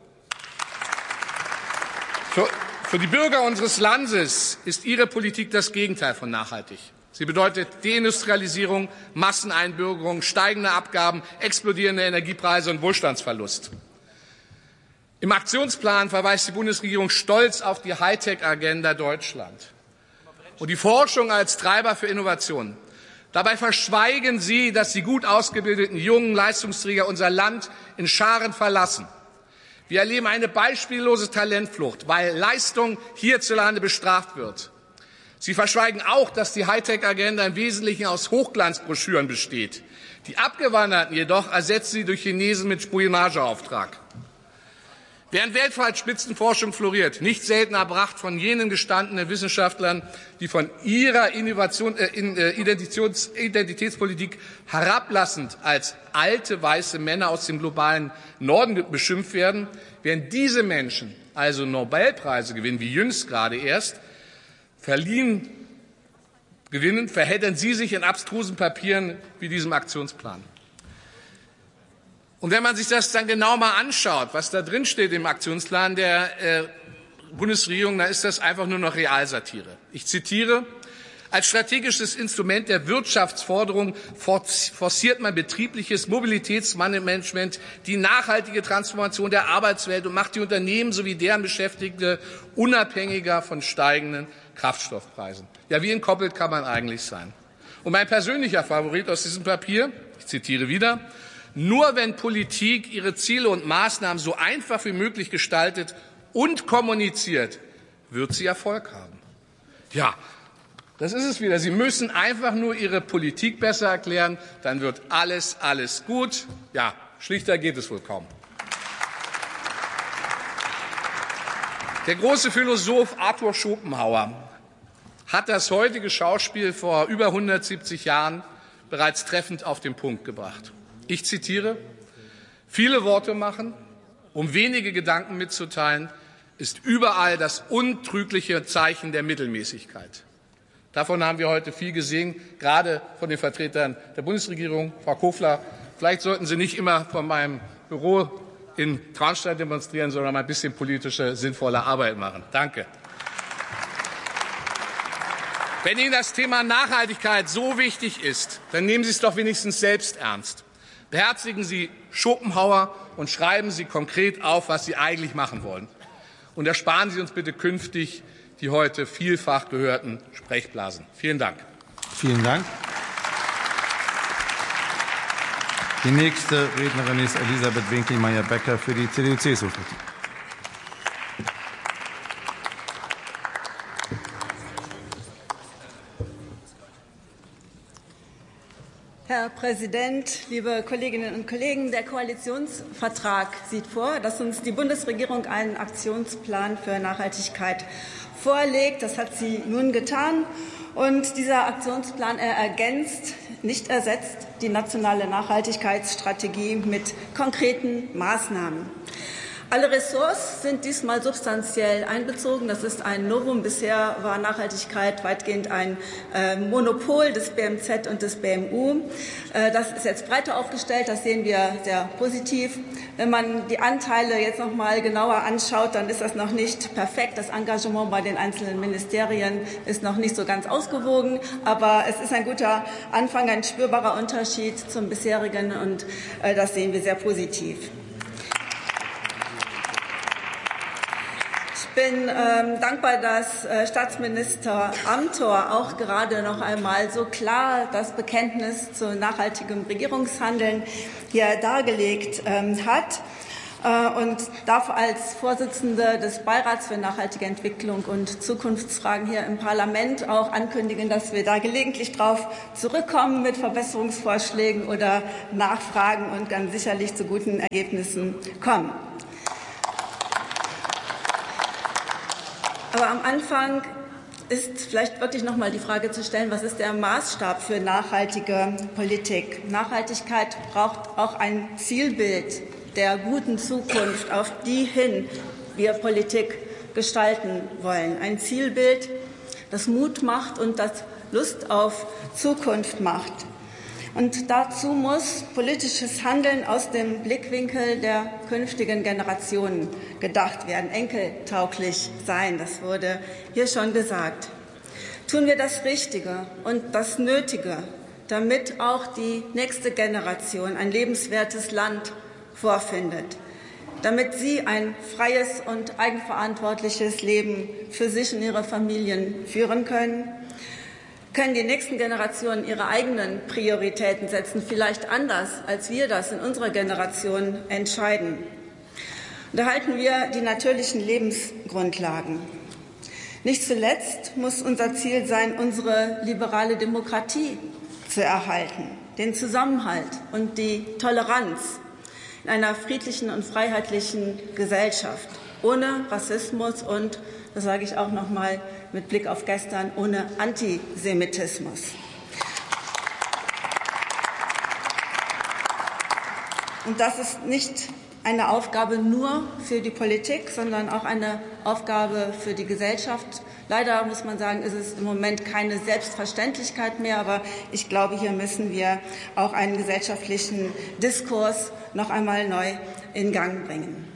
Für Für die Bürger unseres Landes ist Ihre Politik das Gegenteil von nachhaltig. Sie bedeutet Deindustrialisierung, Masseneinbürgerung, steigende Abgaben, explodierende Energiepreise und Wohlstandsverlust. Im Aktionsplan verweist die Bundesregierung stolz auf die Hightech-Agenda Deutschland und die Forschung als Treiber für Innovation. Dabei verschweigen Sie, dass die gut ausgebildeten jungen Leistungsträger unser Land in Scharen verlassen. Wir erleben eine beispiellose Talentflucht, weil Leistung hierzulande bestraft wird. Sie verschweigen auch, dass die Hightech-Agenda im Wesentlichen aus Hochglanzbroschüren besteht. Die Abgewanderten jedoch ersetzen sie durch Chinesen mit Spionageauftrag. Während weltweit Spitzenforschung floriert, nicht selten erbracht von jenen gestandenen Wissenschaftlern, die von ihrer Innovation, äh, Identitäts, Identitätspolitik herablassend als alte weiße Männer aus dem globalen Norden beschimpft werden, während diese Menschen also Nobelpreise gewinnen, wie jüngst gerade erst, verliehen gewinnen, verheddern sie sich in abstrusen Papieren wie diesem Aktionsplan. Und wenn man sich das dann genau mal anschaut, was da drin steht im Aktionsplan der äh, Bundesregierung, dann ist das einfach nur noch Realsatire. Ich zitiere: Als strategisches Instrument der Wirtschaftsforderung forciert man betriebliches Mobilitätsmanagement, die nachhaltige Transformation der Arbeitswelt und macht die Unternehmen sowie deren Beschäftigte unabhängiger von steigenden Kraftstoffpreisen. Ja, wie entkoppelt kann man eigentlich sein? Und mein persönlicher Favorit aus diesem Papier, ich zitiere wieder: Nur wenn Politik ihre Ziele und Maßnahmen so einfach wie möglich gestaltet und kommuniziert, wird sie Erfolg haben. Ja, das ist es wieder. Sie müssen einfach nur Ihre Politik besser erklären, dann wird alles, alles gut. Ja, schlichter geht es wohl kaum. Der große Philosoph Arthur Schopenhauer hat das heutige Schauspiel vor über hundertsiebzig Jahren bereits treffend auf den Punkt gebracht. Ich zitiere: Viele Worte machen, um wenige Gedanken mitzuteilen, ist überall das untrügliche Zeichen der Mittelmäßigkeit. Davon haben wir heute viel gesehen, gerade von den Vertretern der Bundesregierung. Frau Kofler, vielleicht sollten Sie nicht immer von meinem Büro in Traunstein demonstrieren, sondern mal ein bisschen politische, sinnvolle Arbeit machen. Danke. Wenn Ihnen das Thema Nachhaltigkeit so wichtig ist, dann nehmen Sie es doch wenigstens selbst ernst. Beherzigen Sie Schopenhauer und schreiben Sie konkret auf, was Sie eigentlich machen wollen. Und ersparen Sie uns bitte künftig die heute vielfach gehörten Sprechblasen. Vielen Dank. Vielen Dank. Die nächste Rednerin ist Elisabeth Winkelmeier-Becker für die C D U-C S U-Fraktion. Herr Präsident, liebe Kolleginnen und Kollegen! Der Koalitionsvertrag sieht vor, dass uns die Bundesregierung einen Aktionsplan für Nachhaltigkeit vorlegt. Das hat sie nun getan. Und dieser Aktionsplan er ergänzt, nicht ersetzt, die nationale Nachhaltigkeitsstrategie mit konkreten Maßnahmen. Alle Ressorts sind diesmal substanziell einbezogen. Das ist ein Novum. Bisher war Nachhaltigkeit weitgehend ein äh, Monopol des B M Z und des B M U. Äh, das ist jetzt breiter aufgestellt. Das sehen wir sehr positiv. Wenn man die Anteile jetzt noch mal genauer anschaut, dann ist das noch nicht perfekt. Das Engagement bei den einzelnen Ministerien ist noch nicht so ganz ausgewogen. Aber es ist ein guter Anfang, ein spürbarer Unterschied zum bisherigen. Und äh, das sehen wir sehr positiv. Ich bin ähm, dankbar, dass äh, Staatsminister Amthor auch gerade noch einmal so klar das Bekenntnis zu nachhaltigem Regierungshandeln hier dargelegt ähm, hat äh, und darf als Vorsitzende des Beirats für nachhaltige Entwicklung und Zukunftsfragen hier im Parlament auch ankündigen, dass wir da gelegentlich darauf zurückkommen mit Verbesserungsvorschlägen oder Nachfragen und ganz sicherlich zu guten Ergebnissen kommen. Aber am Anfang ist vielleicht wirklich noch mal die Frage zu stellen, was ist der Maßstab für nachhaltige Politik? Nachhaltigkeit braucht auch ein Zielbild der guten Zukunft, auf die hin wir Politik gestalten wollen. Ein Zielbild, das Mut macht und das Lust auf Zukunft macht. Und dazu muss politisches Handeln aus dem Blickwinkel der künftigen Generationen gedacht werden, enkeltauglich sein. Das wurde hier schon gesagt. Tun wir das Richtige und das Nötige, damit auch die nächste Generation ein lebenswertes Land vorfindet, damit sie ein freies und eigenverantwortliches Leben für sich und ihre Familien führen können. Können die nächsten Generationen ihre eigenen Prioritäten setzen, vielleicht anders, als wir das in unserer Generation entscheiden. Und erhalten wir die natürlichen Lebensgrundlagen. Nicht zuletzt muss unser Ziel sein, unsere liberale Demokratie zu erhalten, den Zusammenhalt und die Toleranz in einer friedlichen und freiheitlichen Gesellschaft, ohne Rassismus und, das sage ich auch noch mal mit Blick auf gestern, ohne Antisemitismus. Und das ist nicht eine Aufgabe nur für die Politik, sondern auch eine Aufgabe für die Gesellschaft. Leider muss man sagen, ist es im Moment keine Selbstverständlichkeit mehr, aber ich glaube, hier müssen wir auch einen gesellschaftlichen Diskurs noch einmal neu in Gang bringen.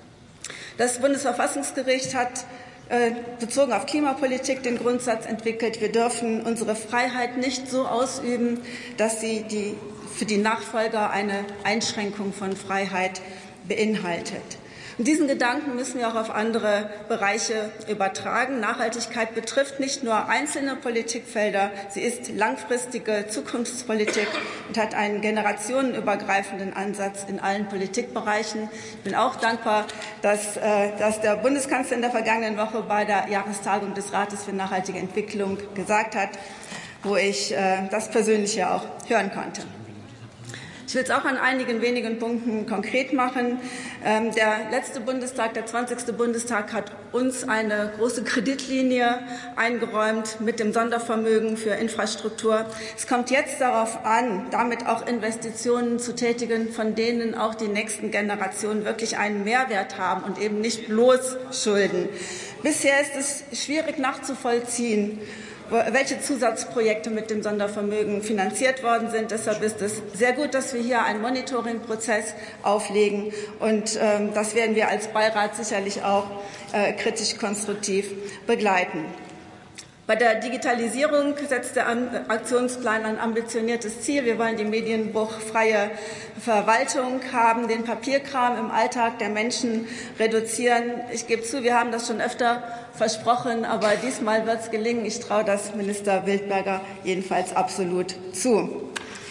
Das Bundesverfassungsgericht hat bezogen auf Klimapolitik den Grundsatz entwickelt, wir dürfen unsere Freiheit nicht so ausüben, dass sie die, für die Nachfolger eine Einschränkung von Freiheit beinhaltet. Und diesen Gedanken müssen wir auch auf andere Bereiche übertragen. Nachhaltigkeit betrifft nicht nur einzelne Politikfelder, sie ist langfristige Zukunftspolitik und hat einen generationenübergreifenden Ansatz in allen Politikbereichen. Ich bin auch dankbar, dass, äh, dass der Bundeskanzler in der vergangenen Woche bei der Jahrestagung des Rates für nachhaltige Entwicklung gesagt hat, wo ich äh, das persönlich ja auch hören konnte. Ich will es auch an einigen wenigen Punkten konkret machen. Ähm, der letzte Bundestag, der zwanzigste Bundestag, hat uns eine große Kreditlinie eingeräumt mit dem Sondervermögen für Infrastruktur. Es kommt jetzt darauf an, damit auch Investitionen zu tätigen, von denen auch die nächsten Generationen wirklich einen Mehrwert haben und eben nicht bloß Schulden. Bisher ist es schwierig nachzuvollziehen, welche Zusatzprojekte mit dem Sondervermögen finanziert worden sind. Deshalb ist es sehr gut, dass wir hier einen Monitoringprozess auflegen. Und ähm, das werden wir als Beirat sicherlich auch äh, kritisch konstruktiv begleiten. Bei der Digitalisierung setzt der Aktionsplan ein ambitioniertes Ziel. Wir wollen die medienbruchfreie Verwaltung haben, den Papierkram im Alltag der Menschen reduzieren. Ich gebe zu, wir haben das schon öfter versprochen, aber diesmal wird es gelingen. Ich traue das Minister Wildberger jedenfalls absolut zu.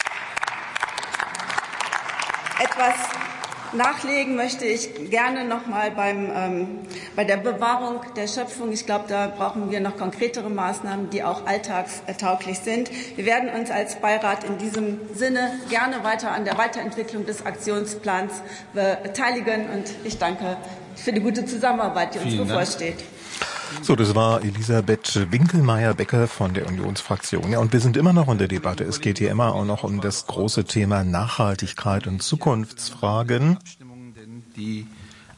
Etwas nachlegen möchte ich gerne noch mal beim, ähm, bei der Bewahrung der Schöpfung. Ich glaube, da brauchen wir noch konkretere Maßnahmen, die auch alltagstauglich sind. Wir werden uns als Beirat in diesem Sinne gerne weiter an der Weiterentwicklung des Aktionsplans beteiligen. Und ich danke für die gute Zusammenarbeit, die uns bevorsteht. So, das war Elisabeth Winkelmeier-Becker von der Unionsfraktion. Ja, und wir sind immer noch in der Debatte. Es geht hier immer auch noch um das große Thema Nachhaltigkeit und Zukunftsfragen. Die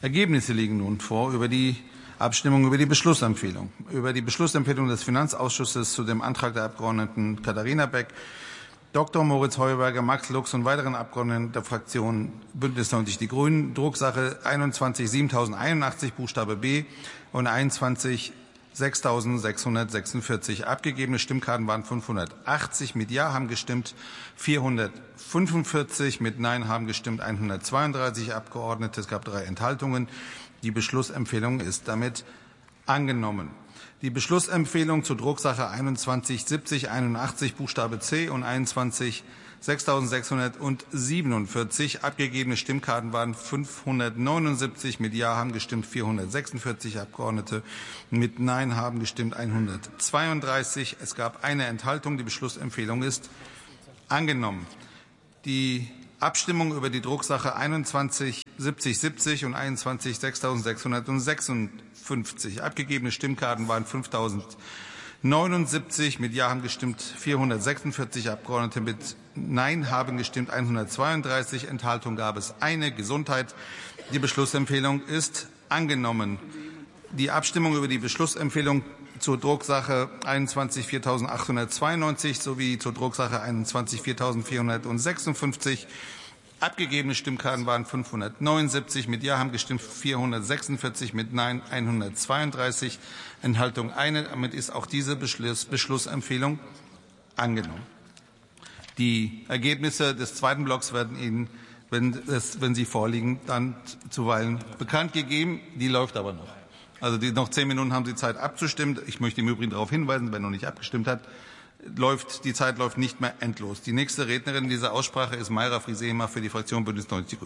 Ergebnisse liegen nun vor über die Abstimmung über die Beschlussempfehlung. Über die Beschlussempfehlung des Finanzausschusses zu dem Antrag der Abgeordneten Katharina Beck, Doktor Moritz Heuberger, Max Lux und weiteren Abgeordneten der Fraktion Bündnis neunzig Die Grünen, Drucksache einundzwanzig siebentausendeinundachtzig Buchstabe B und einundzwanzig sechstausendsechshundertsechsundvierzig. Abgegebene Stimmkarten waren fünfhundertachtzig. Mit Ja haben gestimmt vierhundertfünfundvierzig. Mit Nein haben gestimmt hundertzweiunddreißig Abgeordnete. Es gab drei Enthaltungen. Die Beschlussempfehlung ist damit angenommen. Die Beschlussempfehlung zur Drucksache einundzwanzig siebzig einundachtzig Buchstabe C und einundzwanzig sechstausendsechshundertsiebenundvierzig. Abgegebene Stimmkarten waren fünfhundertneunundsiebzig. Mit Ja haben gestimmt vierhundertsechsundvierzig Abgeordnete. Mit Nein haben gestimmt hundertzweiunddreißig. Es gab eine Enthaltung. Die Beschlussempfehlung ist angenommen. Die Abstimmung über die Drucksache einundzwanzig siebzig siebzig und einundzwanzig sechstausendsechshundertsechsundfünfzig. Abgegebene Stimmkarten waren fünftausendneunundsiebzig. Mit Ja haben gestimmt vierhundertsechsundvierzig Abgeordnete. Mit Nein haben gestimmt hundertzweiunddreißig. Enthaltung gab es eine. Gesundheit. Die Beschlussempfehlung ist angenommen. Die Abstimmung über die Beschlussempfehlung zur Drucksache einundzwanzig viertausendachthundertzweiundneunzig sowie zur Drucksache einundzwanzig viertausendvierhundertsechsundfünfzig. Abgegebene Stimmkarten waren fünfhundertneunundsiebzig. Mit Ja haben gestimmt vierhundertsechsundvierzig, mit Nein hundertzweiunddreißig. Enthaltung eine. Damit ist auch diese Beschluss, Beschlussempfehlung angenommen. Die Ergebnisse des zweiten Blocks werden Ihnen, wenn, es, wenn sie vorliegen, dann zuweilen bekannt gegeben. Die läuft aber noch. Also die, noch zehn Minuten haben Sie Zeit abzustimmen. Ich möchte im Übrigen darauf hinweisen, wer noch nicht abgestimmt hat, läuft, die Zeit läuft nicht mehr endlos. Die nächste Rednerin in dieser Aussprache ist Mayra Friesema für die Fraktion Bündnis neunzig Die Grünen.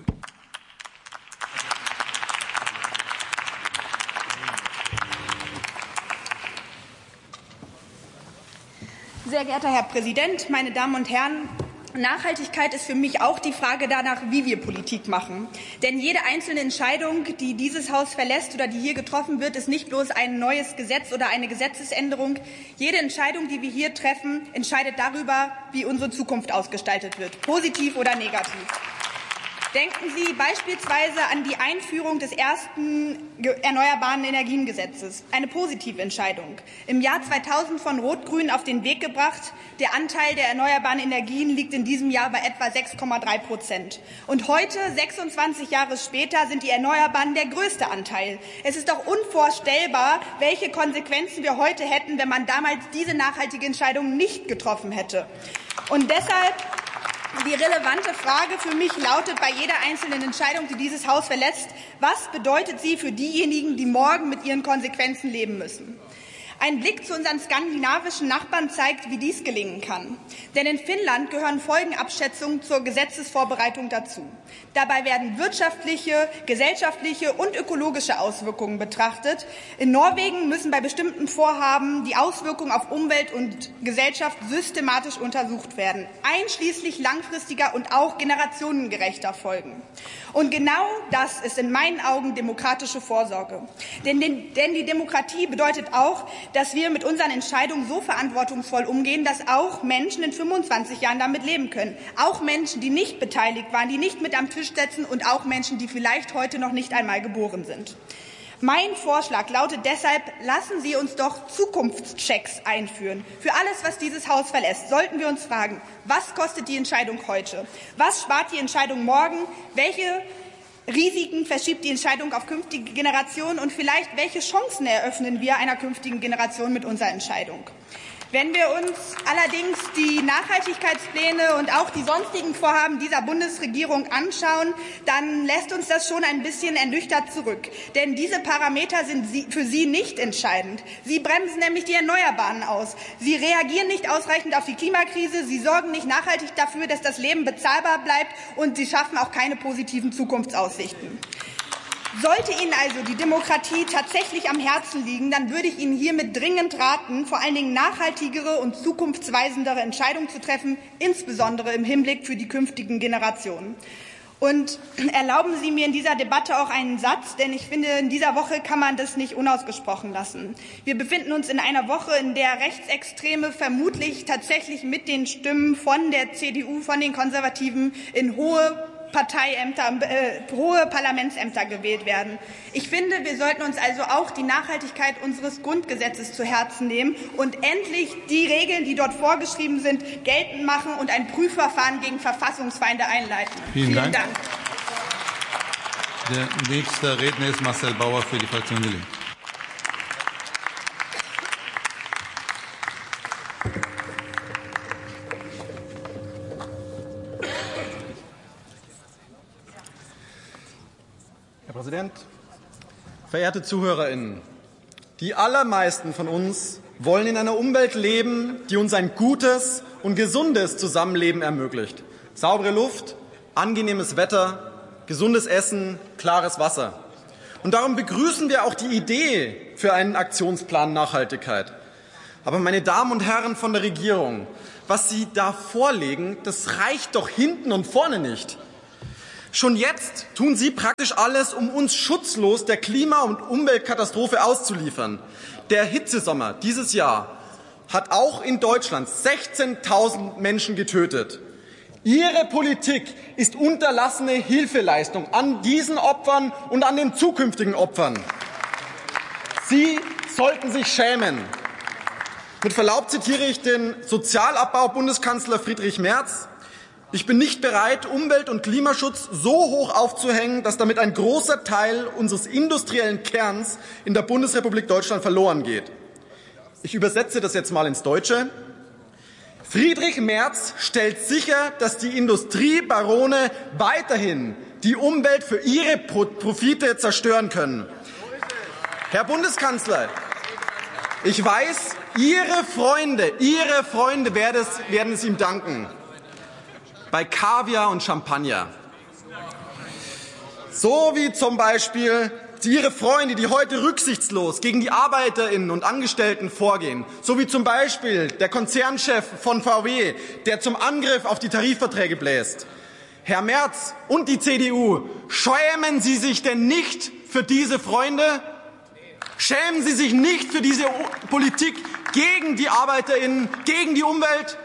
Sehr geehrter Herr Präsident, meine Damen und Herren! Nachhaltigkeit ist für mich auch die Frage danach, wie wir Politik machen. Denn jede einzelne Entscheidung, die dieses Haus verlässt oder die hier getroffen wird, ist nicht bloß ein neues Gesetz oder eine Gesetzesänderung. Jede Entscheidung, die wir hier treffen, entscheidet darüber, wie unsere Zukunft ausgestaltet wird, positiv oder negativ. Denken Sie beispielsweise an die Einführung des ersten Erneuerbaren Energiengesetzes. Eine positive Entscheidung. Im Jahr zweitausend von Rot-Grün auf den Weg gebracht. Der Anteil der erneuerbaren Energien liegt in diesem Jahr bei etwa sechs Komma drei Prozent. Und heute, sechsundzwanzig Jahre später, sind die Erneuerbaren der größte Anteil. Es ist doch unvorstellbar, welche Konsequenzen wir heute hätten, wenn man damals diese nachhaltige Entscheidung nicht getroffen hätte. Und deshalb die relevante Frage für mich lautet bei jeder einzelnen Entscheidung, die dieses Haus verlässt: Was bedeutet sie für diejenigen, die morgen mit ihren Konsequenzen leben müssen? Ein Blick zu unseren skandinavischen Nachbarn zeigt, wie dies gelingen kann. Denn in Finnland gehören Folgenabschätzungen zur Gesetzesvorbereitung dazu. Dabei werden wirtschaftliche, gesellschaftliche und ökologische Auswirkungen betrachtet. In Norwegen müssen bei bestimmten Vorhaben die Auswirkungen auf Umwelt und Gesellschaft systematisch untersucht werden, einschließlich langfristiger und auch generationengerechter Folgen. Und genau das ist in meinen Augen demokratische Vorsorge. Denn, denn die Demokratie bedeutet auch, dass wir mit unseren Entscheidungen so verantwortungsvoll umgehen, dass auch Menschen in fünfundzwanzig Jahren damit leben können. Auch Menschen, die nicht beteiligt waren, die nicht mit am Tisch sitzen, und auch Menschen, die vielleicht heute noch nicht einmal geboren sind. Mein Vorschlag lautet deshalb: Lassen Sie uns doch Zukunftschecks einführen. Für alles, was dieses Haus verlässt, sollten wir uns fragen: Was kostet die Entscheidung heute? Was spart die Entscheidung morgen? Welche Risiken verschiebt die Entscheidung auf künftige Generationen? Und vielleicht, welche Chancen eröffnen wir einer künftigen Generation mit unserer Entscheidung? Wenn wir uns allerdings die Nachhaltigkeitspläne und auch die sonstigen Vorhaben dieser Bundesregierung anschauen, dann lässt uns das schon ein bisschen ernüchtert zurück. Denn diese Parameter sind für Sie nicht entscheidend. Sie bremsen nämlich die Erneuerbaren aus. Sie reagieren nicht ausreichend auf die Klimakrise. Sie sorgen nicht nachhaltig dafür, dass das Leben bezahlbar bleibt. Und Sie schaffen auch keine positiven Zukunftsaussichten. Sollte Ihnen also die Demokratie tatsächlich am Herzen liegen, dann würde ich Ihnen hiermit dringend raten, vor allen Dingen nachhaltigere und zukunftsweisendere Entscheidungen zu treffen, insbesondere im Hinblick für die künftigen Generationen. Und erlauben Sie mir in dieser Debatte auch einen Satz, denn ich finde, in dieser Woche kann man das nicht unausgesprochen lassen. Wir befinden uns in einer Woche, in der Rechtsextreme vermutlich tatsächlich mit den Stimmen von der C D U, von den Konservativen in hohe Parteiämter, äh, hohe Parlamentsämter gewählt werden. Ich finde, wir sollten uns also auch die Nachhaltigkeit unseres Grundgesetzes zu Herzen nehmen und endlich die Regeln, die dort vorgeschrieben sind, geltend machen und ein Prüfverfahren gegen Verfassungsfeinde einleiten. Vielen, Vielen Dank. Dank. Der nächste Redner ist Marcel Bauer für die Fraktion Die Linke. Herr Präsident, verehrte ZuhörerInnen! Die allermeisten von uns wollen in einer Umwelt leben, die uns ein gutes und gesundes Zusammenleben ermöglicht. Saubere Luft, angenehmes Wetter, gesundes Essen, klares Wasser. Und darum begrüßen wir auch die Idee für einen Aktionsplan Nachhaltigkeit. Aber meine Damen und Herren von der Regierung, was Sie da vorlegen, das reicht doch hinten und vorne nicht. Schon jetzt tun Sie praktisch alles, um uns schutzlos der Klima- und Umweltkatastrophe auszuliefern. Der Hitzesommer dieses Jahr hat auch in Deutschland sechzehntausend Menschen getötet. Ihre Politik ist unterlassene Hilfeleistung an diesen Opfern und an den zukünftigen Opfern. Sie sollten sich schämen. Mit Verlaub zitiere ich den Sozialabbau-Bundeskanzler Friedrich Merz. Ich bin nicht bereit, Umwelt- und Klimaschutz so hoch aufzuhängen, dass damit ein großer Teil unseres industriellen Kerns in der Bundesrepublik Deutschland verloren geht. Ich übersetze das jetzt mal ins Deutsche. Friedrich Merz stellt sicher, dass die Industriebarone weiterhin die Umwelt für ihre Profite zerstören können. Herr Bundeskanzler, ich weiß, Ihre Freunde, Ihre Freunde werden es, werden es ihm danken. Bei Kaviar und Champagner. So wie zum Beispiel Ihre Freunde, die heute rücksichtslos gegen die ArbeiterInnen und Angestellten vorgehen. So wie zum Beispiel der Konzernchef von V W, der zum Angriff auf die Tarifverträge bläst. Herr Merz und die C D U, schämen Sie sich denn nicht für diese Freunde? Schämen Sie sich nicht für diese Politik gegen die ArbeiterInnen, gegen die Umwelt?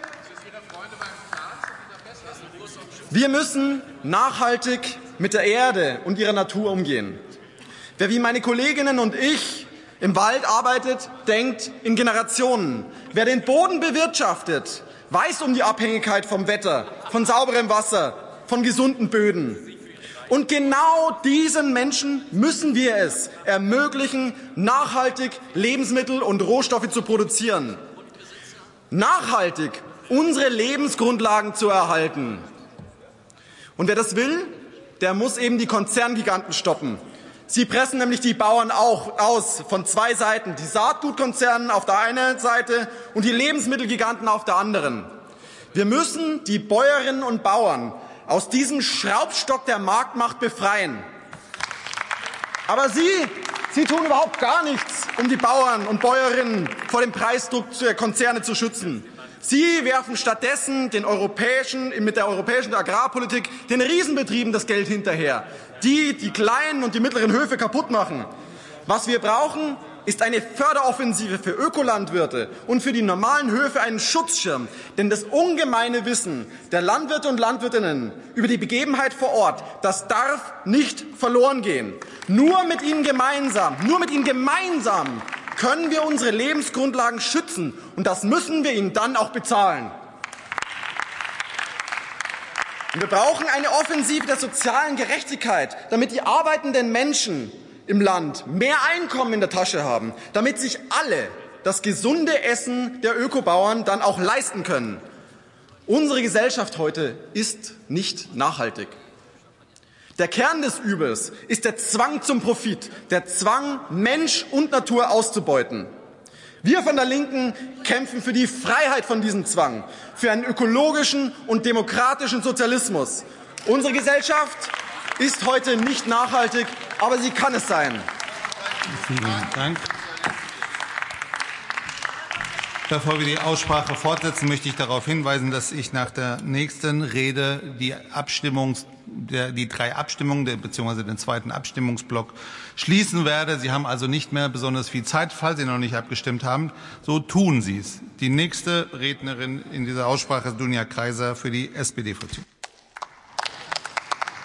Wir müssen nachhaltig mit der Erde und ihrer Natur umgehen. Wer wie meine Kolleginnen und ich im Wald arbeitet, denkt in Generationen. Wer den Boden bewirtschaftet, weiß um die Abhängigkeit vom Wetter, von sauberem Wasser, von gesunden Böden. Und genau diesen Menschen müssen wir es ermöglichen, nachhaltig Lebensmittel und Rohstoffe zu produzieren. Nachhaltig unsere Lebensgrundlagen zu erhalten. Und wer das will, der muss eben die Konzerngiganten stoppen. Sie pressen nämlich die Bauern auch aus von zwei Seiten. Die Saatgutkonzerne auf der einen Seite und die Lebensmittelgiganten auf der anderen. Wir müssen die Bäuerinnen und Bauern aus diesem Schraubstock der Marktmacht befreien. Aber Sie, Sie tun überhaupt gar nichts, um die Bauern und Bäuerinnen vor dem Preisdruck der Konzerne zu schützen. Sie werfen stattdessen den europäischen, mit der europäischen Agrarpolitik den Riesenbetrieben das Geld hinterher, die die kleinen und die mittleren Höfe kaputt machen. Was wir brauchen, ist eine Förderoffensive für Ökolandwirte und für die normalen Höfe einen Schutzschirm. Denn das ungemeine Wissen der Landwirte und Landwirtinnen über die Begebenheit vor Ort, das darf nicht verloren gehen. Nur mit ihnen gemeinsam, nur mit ihnen gemeinsam können wir unsere Lebensgrundlagen schützen. Und das müssen wir ihnen dann auch bezahlen. Und wir brauchen eine Offensive der sozialen Gerechtigkeit, damit die arbeitenden Menschen im Land mehr Einkommen in der Tasche haben, damit sich alle das gesunde Essen der Ökobauern dann auch leisten können. Unsere Gesellschaft heute ist nicht nachhaltig. Der Kern des Übels ist der Zwang zum Profit, der Zwang, Mensch und Natur auszubeuten. Wir von der Linken kämpfen für die Freiheit von diesem Zwang, für einen ökologischen und demokratischen Sozialismus. Unsere Gesellschaft ist heute nicht nachhaltig, aber sie kann es sein. Vielen Dank. Bevor wir die Aussprache fortsetzen, möchte ich darauf hinweisen, dass ich nach der nächsten Rede die Abstimmungs, der, die drei Abstimmungen der, bzw. den zweiten Abstimmungsblock schließen werde. Sie haben also nicht mehr besonders viel Zeit, falls Sie noch nicht abgestimmt haben. So tun Sie es. Die nächste Rednerin in dieser Aussprache ist Dunja Kaiser für die S P D-Fraktion.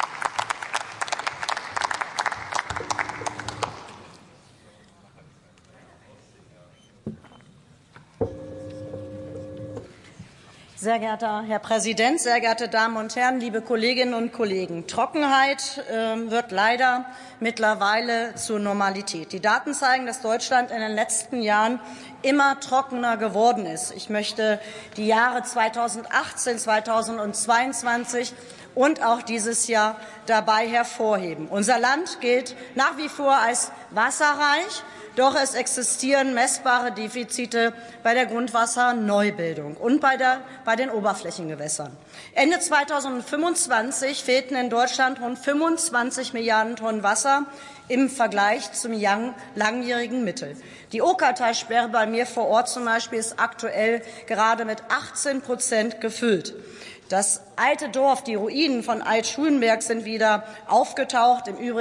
Sehr geehrter Herr Präsident, sehr geehrte Damen und Herren, liebe Kolleginnen und Kollegen! Trockenheit äh, wird leider mittlerweile zur Normalität. Die Daten zeigen, dass Deutschland in den letzten Jahren immer trockener geworden ist. Ich möchte die Jahre zweitausendachtzehn, zweitausendzweiundzwanzig und auch dieses Jahr dabei hervorheben. Unser Land gilt nach wie vor als wasserreich. Doch es existieren messbare Defizite bei der Grundwasserneubildung und bei, der, bei den Oberflächengewässern. Ende zweitausendfünfundzwanzig fehlten in Deutschland rund fünfundzwanzig Milliarden Tonnen Wasser im Vergleich zum langjährigen Mittel. Die Okertalsperre bei mir vor Ort zum Beispiel ist aktuell gerade mit achtzehn Prozent gefüllt. Das alte Dorf, die Ruinen von Alt-Schulenberg sind wieder aufgetaucht. Im Übrigen